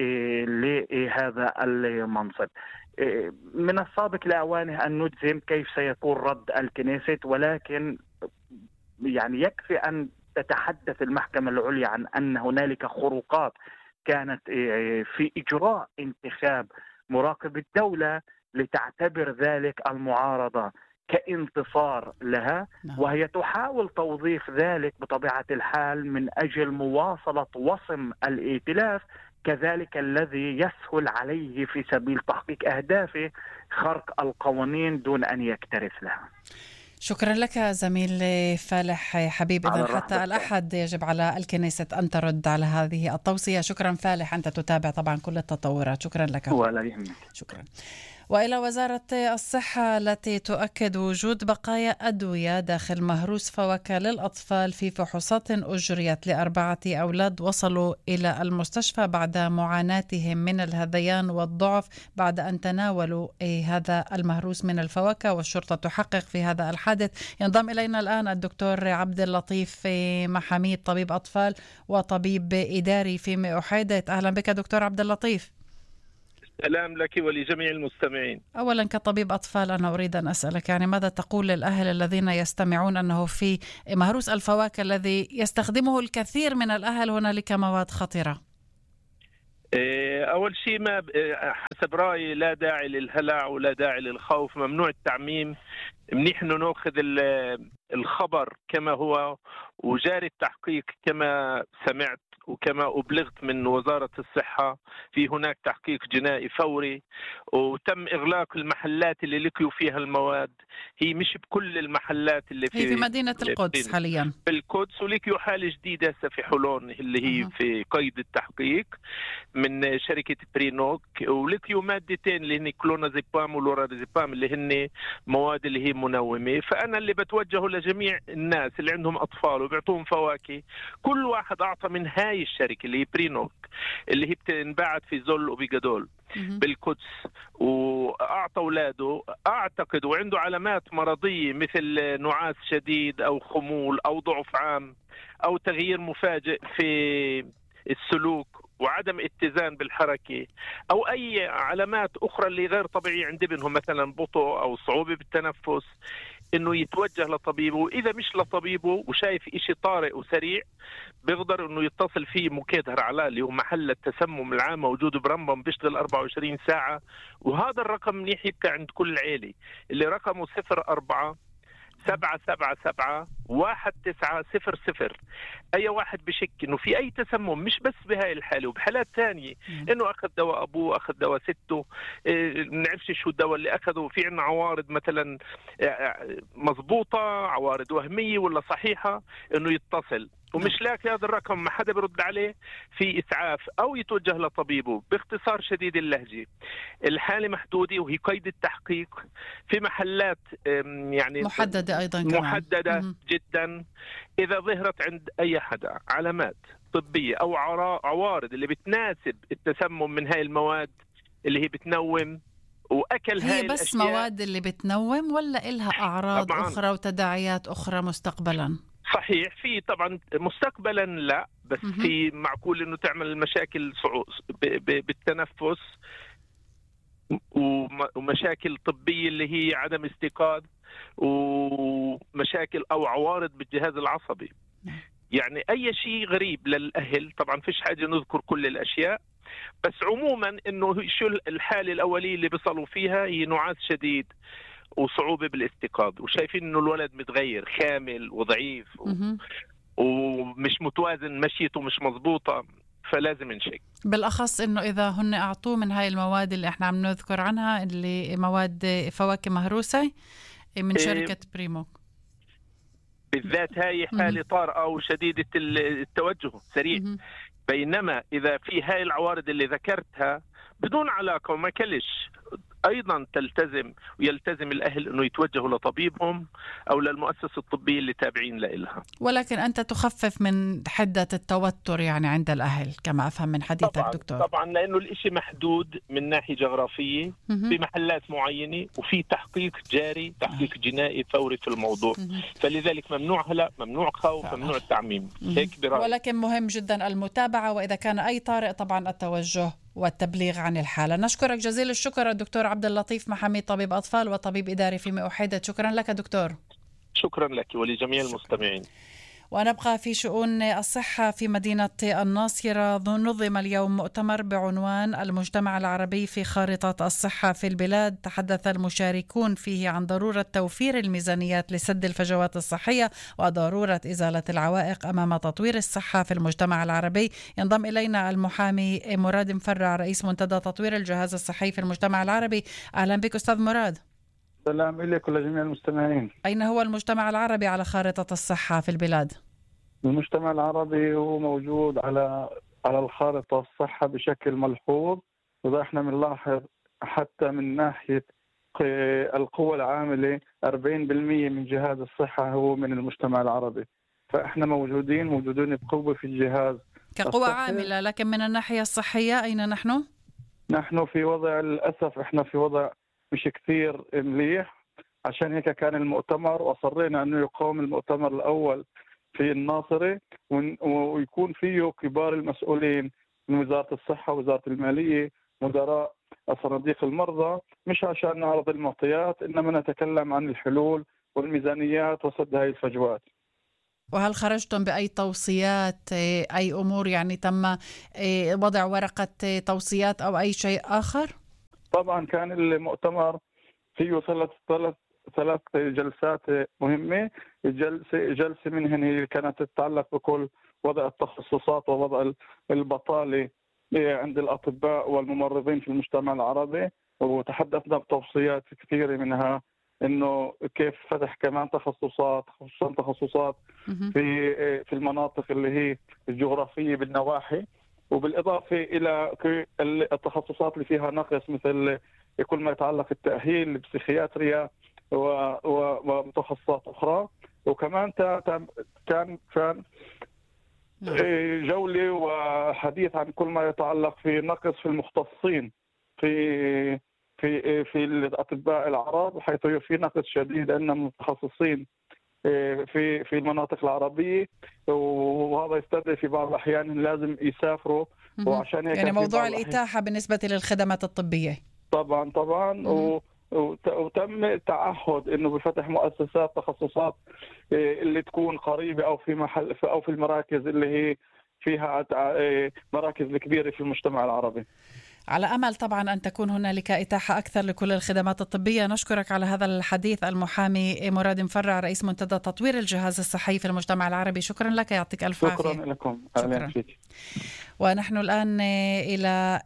لهذا المنصب. من السابق لأوانه أن نجزم كيف سيكون رد الكنيسة، ولكن يعني يكفي أن تتحدث المحكمة العليا عن أن هنالك خروقات كانت في إجراء انتخاب مراقب الدولة لتعتبر ذلك المعارضة كانتصار لها، وهي تحاول توظيف ذلك بطبيعة الحال من أجل مواصلة وصم الائتلاف، كذلك الذي يسهل عليه في سبيل تحقيق أهدافه خرق القوانين دون أن يكترث لها. شكرا لك زميل فالح حبيب. إذن حتى الأحد يجب على الكنيسة أن ترد على هذه التوصية. شكرا فالح، أنت تتابع طبعا كل التطورات. شكرا لك. ولا يهمك. شكرا. وإلى وزارة الصحة التي تؤكد وجود بقايا أدوية داخل مهروس فواكه للأطفال في فحوصات أجريت ل4 أولاد وصلوا إلى المستشفى بعد معاناتهم من الهذيان والضعف بعد أن تناولوا هذا المهروس من الفواكه، والشرطة تحقق في هذا الحادث. ينضم إلينا الآن الدكتور عبد اللطيف محميد، طبيب أطفال وطبيب إداري في مئوحيدة. أهلا بك دكتور عبد اللطيف. سلام لك ولجميع المستمعين. أولا كطبيب أطفال أنا أريد أن أسألك، يعني ماذا تقول للأهل الذين يستمعون أنه في مهروس الفواكه الذي يستخدمه الكثير من الأهل هنالك مواد خطرة؟ أول شيء ما حسب رأيي لا داعي للهلع ولا داعي للخوف، ممنوع التعميم. منيح إنه نأخذ الخبر كما هو، وجاري التحقيق كما سمعت وكما أبلغت من وزارة الصحة. في هناك تحقيق جنائي فوري، وتم إغلاق المحلات اللي لقيوا فيها المواد. هي مش بكل المحلات اللي في مدينة القدس حاليا، بالقدس، ولقيوا حالة جديدة في حلون اللي هي في قيد التحقيق من شركة برينوك، ولقيوا مادتين اللي هن كلونازيبام ولورازيبام اللي هن مواد اللي هي منومة. فأنا اللي بتوجهه لجميع الناس اللي عندهم أطفال وبيعطوهم فواكه، كل واحد أعطى من هاي الشركة اللي هي برينوك اللي هي بتنباعت في زول وبيجادول بالقدس، وأعطى أولاده أعتقد وعنده علامات مرضية مثل نعاس شديد أو خمول أو ضعف عام أو تغيير مفاجئ في السلوك وعدم اتزان بالحركة أو أي علامات أخرى اللي غير طبيعية عند ابنهم، مثلا بطء أو صعوبة بالتنفس، إنه يتوجه لطبيبه. وإذا مش لطبيبه وشايف إشي طارئ وسريع بيقدر إنه يتصل فيه مكيد هرعلال اللي هو محل التسمم العام موجود برمبم، بيشتغل 24 ساعة. وهذا الرقم منيح يبقى عند كل عيلة اللي رقمه 04-777-1900. أي واحد بشك إنه في أي تسمم، مش بس بهاي الحالة وبحالات ثانية، إنه أخذ دواء أبوه، أخذ دواء سته، نعرفش شو الدواء اللي أخذه، في عنا عوارض مثلا مضبوطة، عوارض وهمية ولا صحيحة، إنه يتصل. ومش لاقي هذا الرقم ما حدا برد عليه، في إسعاف أو يتوجه لطبيبه. باختصار شديد اللهجة، الحالة محدودة وهي قيد التحقيق في محلات يعني محددة أيضا كمان. محددة جدا. إذا ظهرت عند أي حدا علامات طبية أو عوارض اللي بتناسب التسمم من هاي المواد اللي هي بتنوم وأكل هاي بس الأشياء، مواد اللي بتنوم ولا إلها أعراض طبعاً أخرى وتداعيات أخرى مستقبلا؟ صحيح، في طبعا مستقبلا لا، بس في معقول انه تعمل مشاكل بالتنفس ومشاكل طبية اللي هي عدم استيقاظ ومشاكل او عوارض بالجهاز العصبي. يعني اي شيء غريب للاهل، طبعا فيش حاجة نذكر كل الاشياء، بس عموما انه شو الحالة الاولية اللي بيصلوا فيها هي نعاس شديد وصعوبة بالاستيقاظ، وشايفين انه الولد متغير خامل وضعيف ومش متوازن، مشيته مش مضبوطة، فلازم نشك. بالأخص انه اذا هن اعطوه من هاي المواد اللي احنا عم نذكر عنها، اللي مواد فواكه مهروسة من شركة بريموك بالذات، هاي حالة طارئة وشديدة التوجه سريع. بينما إذا في هاي العوارض اللي ذكرتها بدون علاقة وما كلش، أيضا تلتزم ويلتزم الأهل أنه يتوجهوا لطبيبهم أو للمؤسسة الطبية اللي تابعين لها. ولكن أنت تخفف من حدة التوتر يعني عند الأهل كما أفهم من حديثك طبعاً دكتور. طبعا لأنه الإشي محدود من ناحية جغرافية في محلات معينة، وفي تحقيق جاري، تحقيق جنائي فوري في الموضوع. فلذلك ممنوع هلأ، ممنوع خوف، ممنوع التعميم. هيك برأيي. ولكن مهم جدا المتابعة، وإذا كان أي طارئ طبعا التوجه والتبليغ عن الحالة. نشكرك جزيل الشكر الدكتور عبد اللطيف محميد، طبيب أطفال وطبيب إداري في مئوحيدة. شكرا لك دكتور. شكرا لك ولجميع المستمعين. ونبقى في شؤون الصحة. في مدينة الناصرة نظم اليوم مؤتمر بعنوان المجتمع العربي في خارطة الصحة في البلاد. تحدث المشاركون فيه عن ضرورة توفير الميزانيات لسد الفجوات الصحية وضرورة إزالة العوائق أمام تطوير الصحة في المجتمع العربي. ينضم إلينا المحامي مراد مفرع، رئيس منتدى تطوير الجهاز الصحي في المجتمع العربي. أهلا بك أستاذ مراد. سلام إليك ولجميع المستمعين. أين هو المجتمع العربي على خارطة الصحة في البلاد؟ المجتمع العربي هو موجود على الخارطة الصحة بشكل ملحوظ، وإذا احنا بنلاحظ حتى من ناحية القوى العاملة 40% من جهاز الصحة هو من المجتمع العربي، فاحنا موجودين بقوة في الجهاز كقوى عاملة. لكن من الناحية الصحية أين نحن؟ نحن في وضع للأسف احنا في وضع مش كثير مليح، عشان هيك كان المؤتمر وأصرينا أنه يقام المؤتمر الأول في الناصرة ويكون فيه كبار المسؤولين من وزارة الصحة ووزارة المالية مدراء صناديق المرضى، مش عشان نعرض المعطيات إنما نتكلم عن الحلول والميزانيات وسد هاي الفجوات. وهل خرجتم بأي توصيات، أي أمور يعني تم وضع ورقة توصيات أو أي شيء آخر؟ طبعا كان المؤتمر فيه ثلاث جلسات مهمة. جلسة منهن هي كانت تتعلق بكل وضع التخصصات ووضع البطالة عند الأطباء والممرضين في المجتمع العربي، وتحدثنا بتوصيات كثيرة منها إنه كيف فتح كمان تخصصات خصوصا تخصصات في المناطق اللي هي الجغرافية بالنواحي، وبالإضافة إلى التخصصات اللي فيها نقص مثل كل ما يتعلق التأهيل البسيخياتريا ومتخصصات أخرى. وكمان كان جولة وحديث عن كل ما يتعلق في نقص في المختصين في الأطباء العرب، حيث في نقص شديد عندنا متخصصين في المناطق العربية، وهذا يستدعي في بعض الأحيان لازم يسافروا. وعشان هيك يعني موضوع الإتاحة بالنسبة للخدمات الطبية طبعا وتم التعهد انه بفتح مؤسسات تخصصات اللي تكون قريبه او في محل او في المراكز اللي هي فيها مراكز الكبيره في المجتمع العربي. على أمل طبعا أن تكون هنالك إتاحة أكثر لكل الخدمات الطبية. نشكرك على هذا الحديث المحامي مراد مفرع رئيس منتدى تطوير الجهاز الصحي في المجتمع العربي. شكرا لك، يعطيك ألف عافية. شكرا لكم. شكرا. ونحن الآن إلى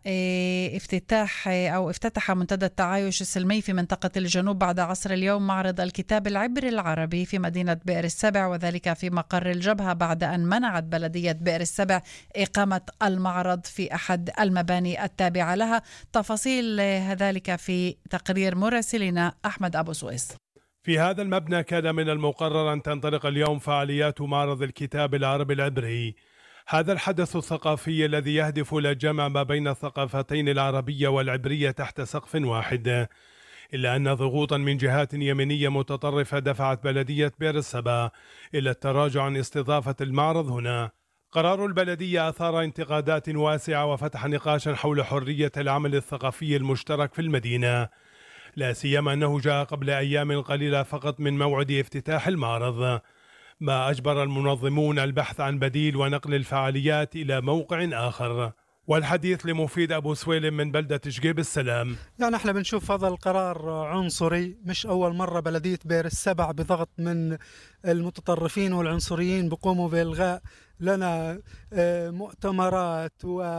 افتتح منتدى التعايش السلمي في منطقة الجنوب بعد عصر اليوم معرض الكتاب العبري العربي في مدينة بئر السبع، وذلك في مقر الجبهة بعد أن منعت بلدية بئر السبع إقامة المعرض في أحد المباني التابعة لها. تفاصيل ذلك في تقرير مراسلنا أحمد أبو سويس. في هذا المبنى كان من المقرر أن تنطلق اليوم فعاليات معرض الكتاب العربي العبري، هذا الحدث الثقافي الذي يهدف إلى جمع ما بين الثقافتين العربية والعبرية تحت سقف واحد، إلا أن ضغوطا من جهات يمنية متطرفة دفعت بلدية بئر السبع إلى التراجع عن استضافة المعرض هنا. قرار البلدية أثار انتقادات واسعة وفتح نقاشا حول حرية العمل الثقافي المشترك في المدينة، لا سيما أنه جاء قبل أيام قليلة فقط من موعد افتتاح المعرض، ما أجبر المنظمون البحث عن بديل ونقل الفعاليات إلى موقع آخر. والحديث لمفيد أبو سويلم من بلدة شقيب السلام. يعني احنا بنشوف هذا القرار عنصري، مش أول مرة بلدية بئر السبع بضغط من المتطرفين والعنصريين بقوموا بإلغاء لنا مؤتمرات،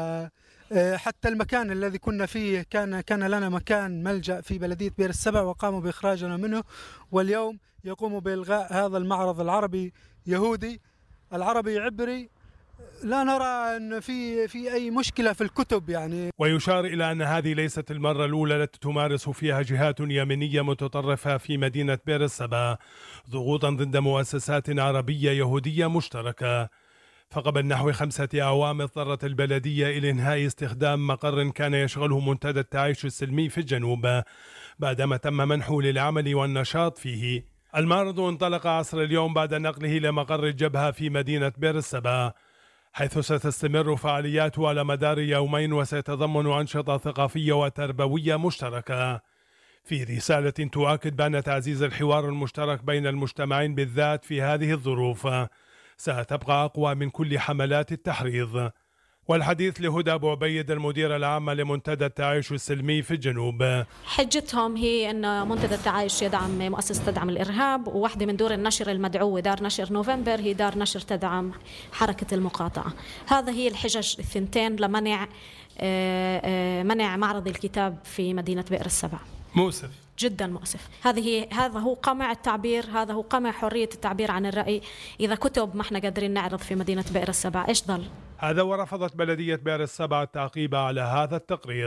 وحتى المكان الذي كنا فيه كان لنا مكان ملجأ في بلدية بئر السبع وقاموا بإخراجنا منه، واليوم يقوموا بإلغاء هذا المعرض العربي يهودي العربي عبري. لا نرى أن في أي مشكلة في الكتب يعني. ويشار إلى أن هذه ليست المرة الأولى التي تمارس فيها جهات يمنية متطرفة في مدينة بئر السبع ضغوطا ضد مؤسسات عربية يهودية مشتركة. فقبل نحو 5 أعوام اضطرت البلدية إلى إنهاء استخدام مقر كان يشغله منتدى التعايش السلمي في الجنوب بعدما تم منحه للعمل والنشاط فيه. المعرض انطلق عصر اليوم بعد نقله إلى مقر الجبهة في مدينة بئر السبع، حيث ستستمر فعالياته على مدار يومين وسيتضمن أنشطة ثقافية وتربوية مشتركة. في رسالة تؤكد بأن تعزيز الحوار المشترك بين المجتمعين بالذات في هذه الظروف ستبقى أقوى من كل حملات التحريض. والحديث لهدى أبو عبيد المديرة العامة لمنتدى التعايش السلمي في الجنوب. حجتهم هي أن منتدى التعايش يدعم مؤسسة تدعم الإرهاب، وواحدة من دور النشر المدعوة دار نشر نوفمبر هي دار نشر تدعم حركة المقاطعة. هذا هي الحجج الثنتين لمنع معرض الكتاب في مدينة بئر السبع. مؤسف جدا مؤسف. هذا هو قمع التعبير، هذا هو قمع حرية التعبير عن الرأي. إذا كتب ما احنا قادرين نعرض في مدينة بئر السبع، إيش ضل؟ هذا ورفضت بلدية بئر السبع التعقيب على هذا التقرير.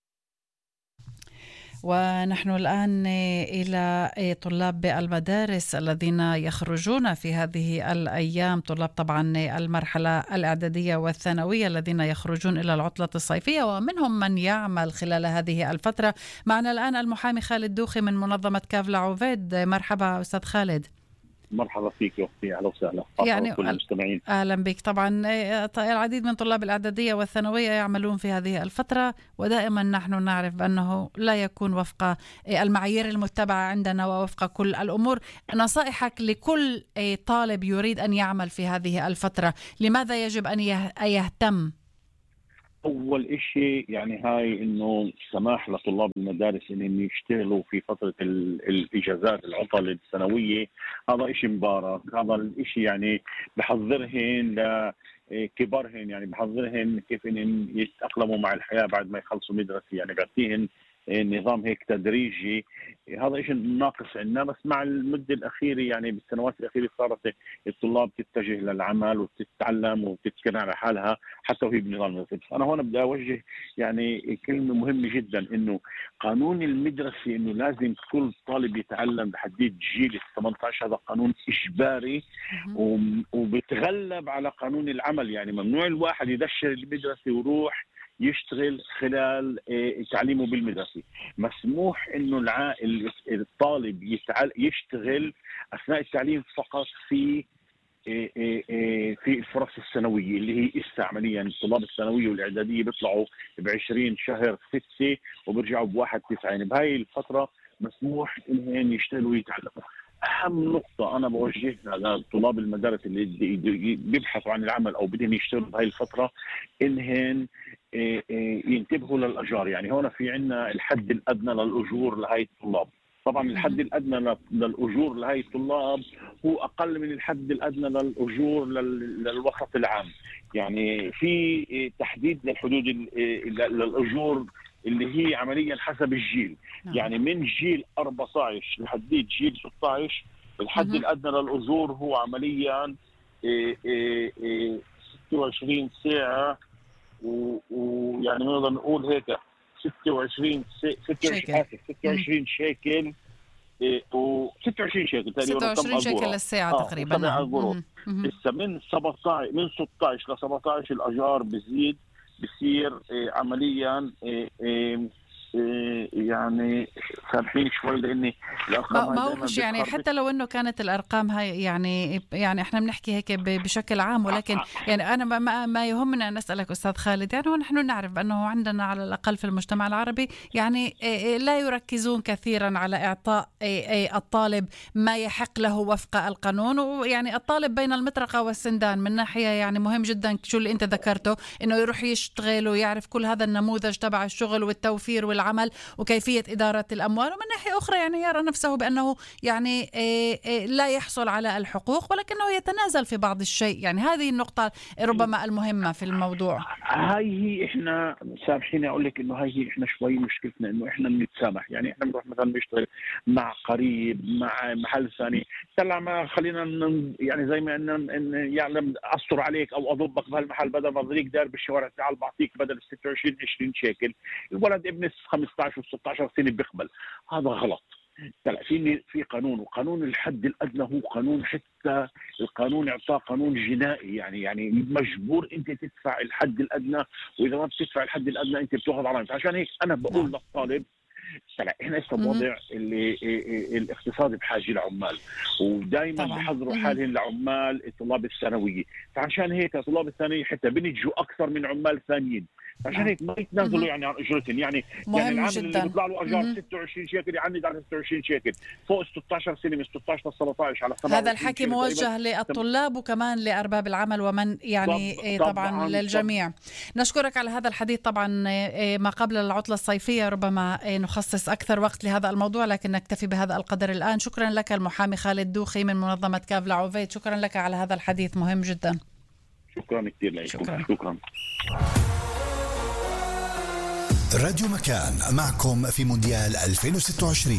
ونحن الآن إلى طلاب المدارس الذين يخرجون في هذه الأيام، طلاب طبعا المرحلة الإعدادية والثانوية الذين يخرجون إلى العطلة الصيفية، ومنهم من يعمل خلال هذه الفترة. معنا الآن المحامي خالد دوخي من منظمة كاف لعوفيد. مرحبا أستاذ خالد. مرحبا فيك يا أختي، أهلا وسهلا يعني كل المستمعين. أهلا بك. طبعا العديد من طلاب الإعدادية والثانوية يعملون في هذه الفترة، ودائما نحن نعرف بأنه لا يكون وفق المعايير المتبعة عندنا ووفق كل الأمور. نصائحك لكل طالب يريد أن يعمل في هذه الفترة، لماذا يجب أن يهتم؟ أول إشي يعني هاي إنه سماح لطلاب المدارس إنهم يشتغلوا في فترة الإجازات العطل السنوية، هذا إشي مبارك. هذا الإشي يعني بحضرهن لكبرهن، يعني بحضرهن كيف إنهم يتأقلموا مع الحياة بعد ما يخلصوا مدرسة، يعني بيعطيهن نظام هيك تدريجي. هذا إشي ناقص عندنا، بس مع المدة الأخيرة يعني بالسنوات الأخيرة صارت الطلاب تتجه للعمل وتتعلم وتتكن على حالها حتى وهي بنظام المدرسة. أنا هون بدي أوجه يعني كلمة مهمة جدا، إنه قانون المدرسة إنه لازم كل طالب يتعلم بحديد جيل 18. هذا قانون إجباري وبتغلب على قانون العمل، يعني ممنوع الواحد يدشر المدرسة ويروح يشتغل خلال تعليمه بالمدرسة. مسموح انه الطالب يشتغل اثناء التعليم فقط في الفرص السنوية اللي هي إسا عمليا. الطلاب الثانوية والإعدادية بيطلعوا ب20 شهر 6 وبيرجعوا ب1/9. يعني بهاي الفترة مسموح انهم يشتغلوا ويتعلموا. أهم نقطة أنا بوجهها لطلاب المدارس اللي بيبحثوا عن العمل أو بدهم يشتغلوا بهاي الفترة، إنهن ينتبهوا للأجار. يعني هنا في عنا الحد الأدنى للأجور لهاي الطلاب. طبعا الحد الأدنى للأجور لهاي الطلاب هو أقل من الحد الأدنى للأجور للوسط العام. يعني في تحديد للحدود للأجور اللي هي عمليا حسب الجيل. يعني من جيل 14 لحد جيل 16 الحد الأدنى للأجور هو عمليا 26 ساعة، ويعني نقدر نقول هيك 26 شيكل و26 شيكل تقريبا، 26 شيكل للساعة تقريبا. لسه من 16 ل 17 الأجار بزيد، بصير عمليا يعني سامحين شوي لاني الارقام ما هوش يعني حتى لو انه كانت الارقام هاي يعني احنا بنحكي هيك بشكل عام، ولكن يعني انا ما يهمنا ان اسالك استاذ خالد، يعني ونحن نعرف بانه عندنا على الاقل في المجتمع العربي يعني لا يركزون كثيرا على اعطاء الطالب ما يحق له وفق القانون، ويعني الطالب بين المطرقه والسندان. من ناحيه يعني مهم جدا شو اللي انت ذكرته، انه يروح يشتغل ويعرف كل هذا النموذج تبع الشغل والتوفير والعمل وكيفية إدارة الأموال، ومن ناحية أخرى يعني يرى نفسه بأنه يعني لا يحصل على الحقوق ولكنه يتنازل في بعض الشيء. يعني هذه النقطة ربما المهمة في الموضوع. هاي هي إحنا سامحيني أقول لك إنه هاي هي إحنا شوي مشكلتنا، إنه إحنا بنتسامح. يعني إحنا بنروح مثلا نشتغل مع قريب مع محل ثاني، طلع ما خلينا يعني زي ما إن يعني أستر عليك أو أضبك بهالمحل بدل ما أضليك دار بالشوارع، تعال بعطيك بدل 26 20 شيكل. الولد ابن 15 و 16 سنة بيقبل، هذا غلط. في قانون، وقانون الحد الأدنى هو قانون، حتى القانون إعطاه قانون جنائي. يعني مجبور أنت تدفع الحد الأدنى، وإذا ما بتدفع الحد الأدنى أنت بتأخذ علامة. عشان هيك أنا بقول للطالب احنا هسه بوضع الاقتصاد بحاجه لعمال، ودائما بحضروا حالهم لعمال الطلاب الثانويه. فعشان هيك الطلاب الثانويه حتى بنجوا اكثر من عمال ثانيين، عشان هيك ما يتنازلوا يعني عن اجرتهم. يعني العامل اللي بيطلع له اجار 26 شيكل يعند على 26 شيكل، فوق 16 سنه من 16 ل 17 على 17. هذا الحكي موجه للطلاب وكمان لارباب العمل ومن يعني طبعا للجميع. نشكرك على هذا الحديث. طبعا ما قبل العطله الصيفيه ربما نخصص أكثر وقت لهذا الموضوع، لكن نكتفي بهذا القدر الآن. شكرا لك المحامي خالد دوخي من منظمة كاف لعوفيد، شكرا لك على هذا الحديث مهم جدا. شكرا كثير لكم. شكرا. راديو مكان معكم في مونديال 2026.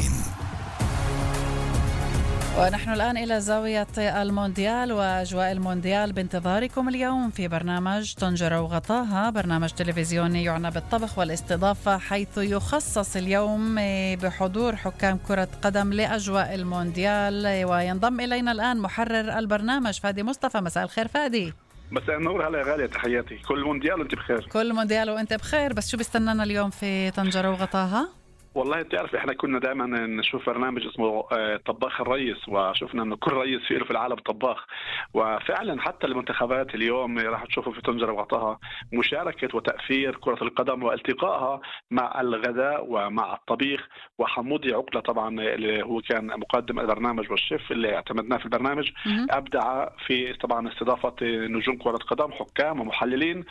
ونحن الآن إلى زاوية المونديال وأجواء المونديال بانتظاركم اليوم في برنامج طنجرة وغطاها، برنامج تلفزيوني يعنى بالطبخ والاستضافة، حيث يخصص اليوم بحضور حكام كرة قدم لأجواء المونديال. وينضم إلينا الآن محرر البرنامج فادي مصطفى. مساء الخير فادي. مساء النور. هلا يا غالية، تحياتي. كل مونديال وانت بخير. كل مونديال وانت بخير. بس شو بيستنانا اليوم في طنجرة وغطاها؟ والله بتعرف احنا كنا دائما نشوف برنامج اسمه طباخ الرئيس، وشفنا انه كل رئيس في العالم طباخ، وفعلا حتى المنتخبات اليوم راح تشوفوا في طنجرة وغطاها مشاركة وتأثير كرة القدم والتقائها مع الغداء ومع الطبيخ. وحمودي عقلة طبعا اللي هو كان مقدم البرنامج والشيف اللي اعتمدناه في البرنامج أبدع في طبعا استضافة نجوم كرة قدم، حكام ومحللين،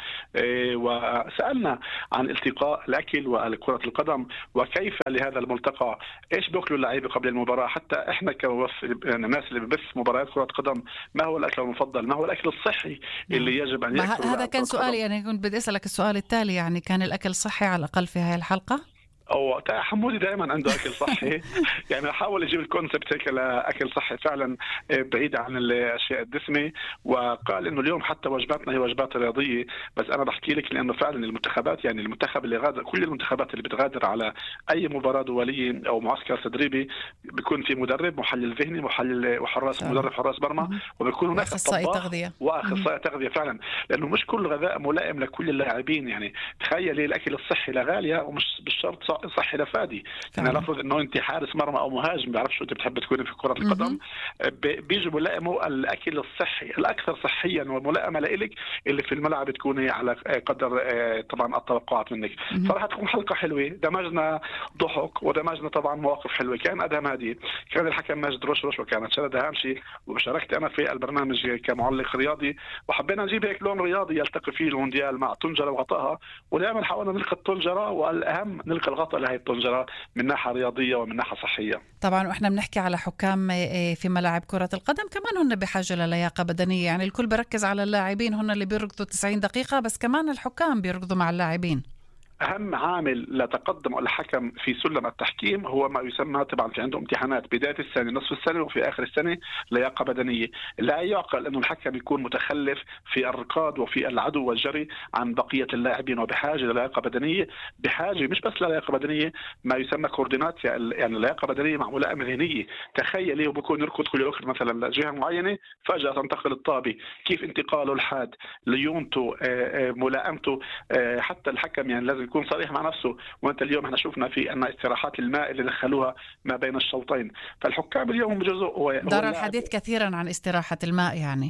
وسألنا عن التقاء الأكل وكرة القدم وكيف لهذا الملتقى، ايش بياكلوا اللعيبه قبل المباراه. حتى احنا يعني الناس اللي ببث مباريات كره قدم، ما هو الاكل المفضل، ما هو الاكل الصحي اللي يجب ان ياكله. هذا كان سؤالي، يعني كنت بدي اسالك السؤال التالي، يعني كان الاكل صحي على الاقل في هذه الحلقه؟ او حمودي دائما عنده اكل صحي يعني احاول اجيب الكونسبت هيك لاكل صحي فعلا بعيد عن الاشياء الدسمه. وقال انه اليوم حتى وجباتنا هي وجبات رياضيه. بس انا بحكي لك لانه فعلا المنتخبات، يعني المنتخب اللي غادر، كل المنتخبات اللي بتغادر على اي مباراه دوليه او معسكر تدريبي بيكون في مدرب، محلل ذهني، محلل وحراس، مدرب حراس مرمى، وبيكون هناك اخصائي تغذيه واخصائي تغذيه فعلا، لانه مش كل غذاء ملائم لكل اللاعبين. يعني تخيلي الاكل الصحي لغاليه ومش بالشرط صحي لفادي. يعني لافرض انه انت حارس مرمى او مهاجم، بيعرفش شو انت بتحب تكوني في كره القدم، بيجوا بيلائموا الاكل الصحي الاكثر صحيا وملائمه لإلك اللي في الملعب تكوني على قدر طبعا التوقعات منك. فراح تكون حلقه حلوه، دمجنا ضحك ودمجنا طبعا مواقف حلوه. كان ادهم هادي، كان الحكم ماجد رشرش، وكانت شرد هامشي، وشاركت انا في البرنامج كمعلق رياضي، وحبينا نجيب هيك لون رياضي يلتقي فيه المونديال مع طنجرة وغطاها. ودائما حاولنا نلقى الطنجرة، والاهم نلقى الغطاء لهي الطنجرة من ناحيه رياضيه ومن ناحيه صحيه. طبعا واحنا بنحكي على حكام في ملاعب كره القدم، كمان هن بحاجه للياقه بدنيه. يعني الكل بركز على اللاعبين، هن اللي بيركضوا 90 دقيقه، بس كمان الحكام بيركضوا مع اللاعبين. أهم عامل لتقدم الحكم في سلم التحكيم هو ما يسمى، طبعا في عنده امتحانات بداية السنة، نصف السنة، وفي آخر السنة لياقة بدنية. لا يعقل أنه الحكم يكون متخلف في الركض وفي العدو والجري عن بقية اللاعبين، وبحاجة للياقة بدنية، بحاجة مش بس للياقة بدنية، ما يسمى كوردينات، يعني لياقة بدنية مع ملائمة ذهنية. تخيلي وبكون يركض كل وقت مثلا جهة معينة، فجأة تنتقل الطابة، كيف انتقاله الحاد، ليونته، ملائمته. حتى الحكم يعني لازم يكون صريح مع نفسه. وانت اليوم احنا شفنا في ان استراحات الماء اللي دخلوها ما بين الشوطين، فالحكام اليوم بجزء دار الحديث كثيرا عن استراحة الماء. يعني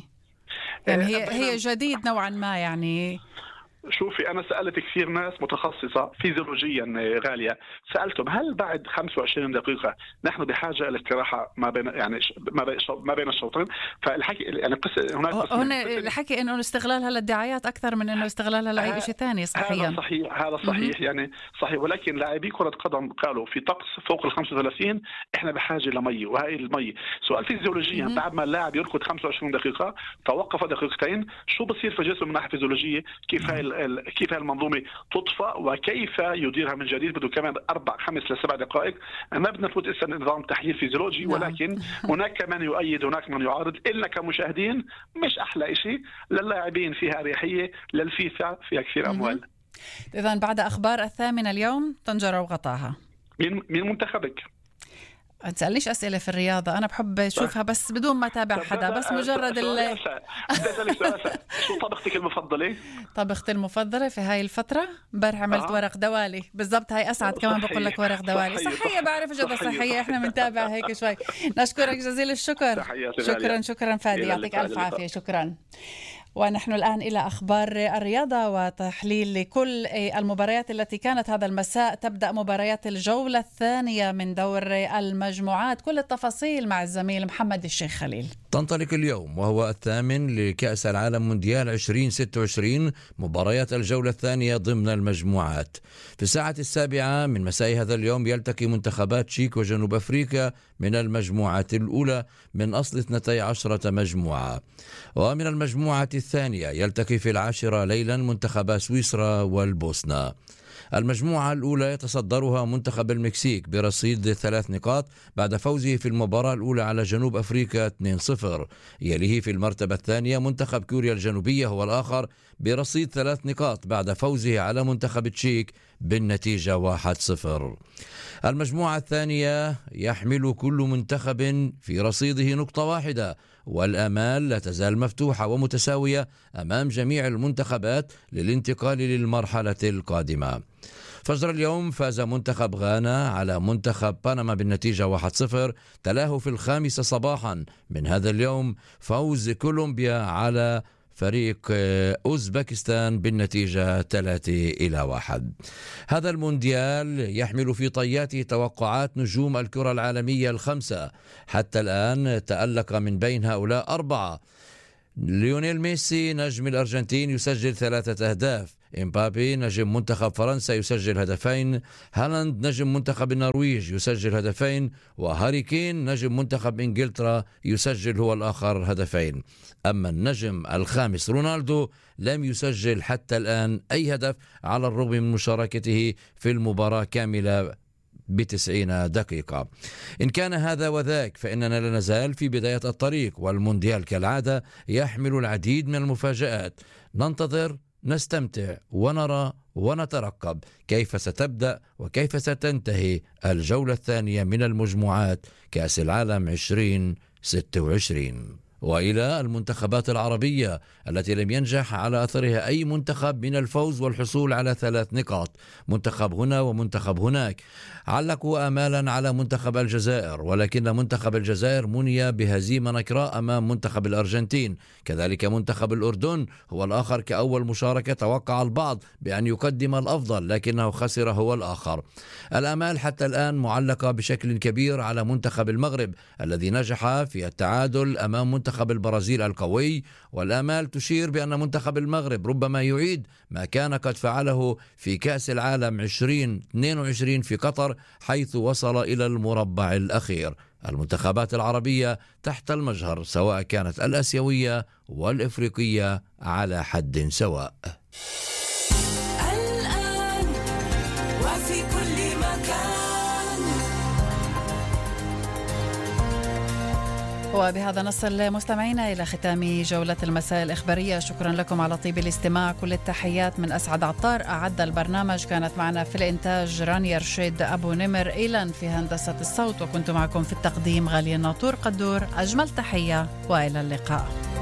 هي جديد نوعا ما. يعني شوفي، أنا سألت كثير ناس متخصصة فيزيولوجيا غالية، سألتهم هل بعد 25 دقيقة نحن بحاجة لاستراحة ما بين، يعني ما بين الشوطين؟ فالحكي يعني هنا الحكي إنه استغلالها للدعايات أكثر من إنه استغلالها لأي شيء ثاني. صحيا هذا صحيح يعني صحيح. ولكن لاعبي كرة قدم قالوا في طقس فوق ال 35 إحنا بحاجة لمي، وهي المي سؤال فيزيولوجيا. بعد ما اللاعب يركض 25 دقيقة، توقف دقيقتين، شو بصير في جسمه من ناحية فيزيولوجية؟ كيف المنظومة تطفأ وكيف يديرها من جديد؟ بده كمان 4 5 ل 7 دقائق. ما بدنا نفوت إسا نظام تحليل فيزيولوجي، ولكن هناك من يؤيد، هناك من يعارض. إلنا كمشاهدين مش أحلى إشي، للاعبين فيها أريحية، للفيفا فيها كثير أموال. إذن بعد أخبار 8 اليوم طنجرة وغطاها. مين منتخبك؟ ما تسألنيش أسئلة في الرياضة، أنا بحب أشوفها بس بدون ما أتابع حدا، بس مجرد شو طبختك المفضلة؟ طبختي المفضلة في هاي الفترة امبارح عملت ورق دوالي. بالضبط، هاي أسعد كمان بقول لك ورق دوالي. صحية بعرف جدا صحية، إحنا بنتابع هيك شوي. نشكرك جزيل الشكر. شكرا فادي، يعطيك ألف عافية. شكرا. ونحن الآن إلى أخبار الرياضة وتحليل لكل المباريات التي كانت هذا المساء. تبدأ مباريات الجولة الثانية من دور المجموعات. كل التفاصيل مع الزميل محمد الشيخ خليل. تنطلق اليوم وهو الثامن لكأس العالم مونديال 2026 مباريات الجولة الثانية ضمن المجموعات. في الساعة 7 من مساء هذا اليوم يلتقي منتخبات تشيك وجنوب أفريقيا من المجموعة الأولى من أصل 12 مجموعة. ومن المجموعة الثانية يلتقي في 10 ليلا منتخبا سويسرا والبوسنة. المجموعة الأولى يتصدرها منتخب المكسيك برصيد 3 نقاط بعد فوزه في المباراة الأولى على جنوب أفريقيا 2-0. يليه في المرتبة الثانية منتخب كوريا الجنوبية هو الآخر برصيد 3 نقاط بعد فوزه على منتخب تشيك بالنتيجة 1-0. المجموعة الثانية يحمل كل منتخب في رصيده نقطة واحدة، والآمال لا تزال مفتوحة ومتساوية أمام جميع المنتخبات للانتقال للمرحلة القادمة. فجر اليوم فاز منتخب غانا على منتخب بنما بالنتيجة 1-0. تلاه في 5 صباحا من هذا اليوم فوز كولومبيا على فريق أوزبكستان بالنتيجة 3-1. هذا المونديال يحمل في طياته توقعات نجوم الكرة العالمية ال5. حتى الآن تألق من بين هؤلاء 4. ليونيل ميسي نجم الأرجنتين يسجل 3 أهداف. إمبابي نجم منتخب فرنسا يسجل 2. هالاند نجم منتخب النرويج يسجل 2. وهاري كين نجم منتخب إنجلترا يسجل هو الآخر 2. أما النجم الخامس رونالدو لم يسجل حتى الآن أي هدف على الرغم من مشاركته في المباراة كاملة ب90 دقيقة. إن كان هذا وذاك فإننا لا نزال في بداية الطريق، والمونديال كالعادة يحمل العديد من المفاجآت. ننتظر، نستمتع ونرى ونترقب كيف ستبدأ وكيف ستنتهي الجولة الثانية من المجموعات كأس العالم 2026. وإلى المنتخبات العربية التي لم ينجح على أثرها أي منتخب من الفوز والحصول على 3 نقاط. منتخب هنا ومنتخب هناك علقوا آمالا على منتخب الجزائر، ولكن منتخب الجزائر مني بهزيمة نكراء أمام منتخب الأرجنتين. كذلك منتخب الأردن هو الآخر كأول مشاركة توقع البعض بأن يقدم الأفضل لكنه خسر هو الآخر. الآمال حتى الآن معلقة بشكل كبير على منتخب المغرب الذي نجح في التعادل أمام منتخب البرازيل القوي، والآمال تشير بأن منتخب المغرب ربما يعيد ما كان قد فعله في كأس العالم 2022 في قطر حيث وصل إلى المربع الأخير. المنتخبات العربية تحت المجهر سواء كانت الآسيوية والإفريقية على حد سواء. الآن وفي كل مكان. وبهذا نصل مستمعينا إلى ختام جولة المساء الإخبارية. شكرا لكم على طيب الاستماع. كل التحيات من أسعد عطار أعد البرنامج. كانت معنا في الإنتاج رانيا رشيد أبو نمر، إيلان في هندسة الصوت، وكنت معكم في التقديم غالية الناطور قدور. أجمل تحية وإلى اللقاء.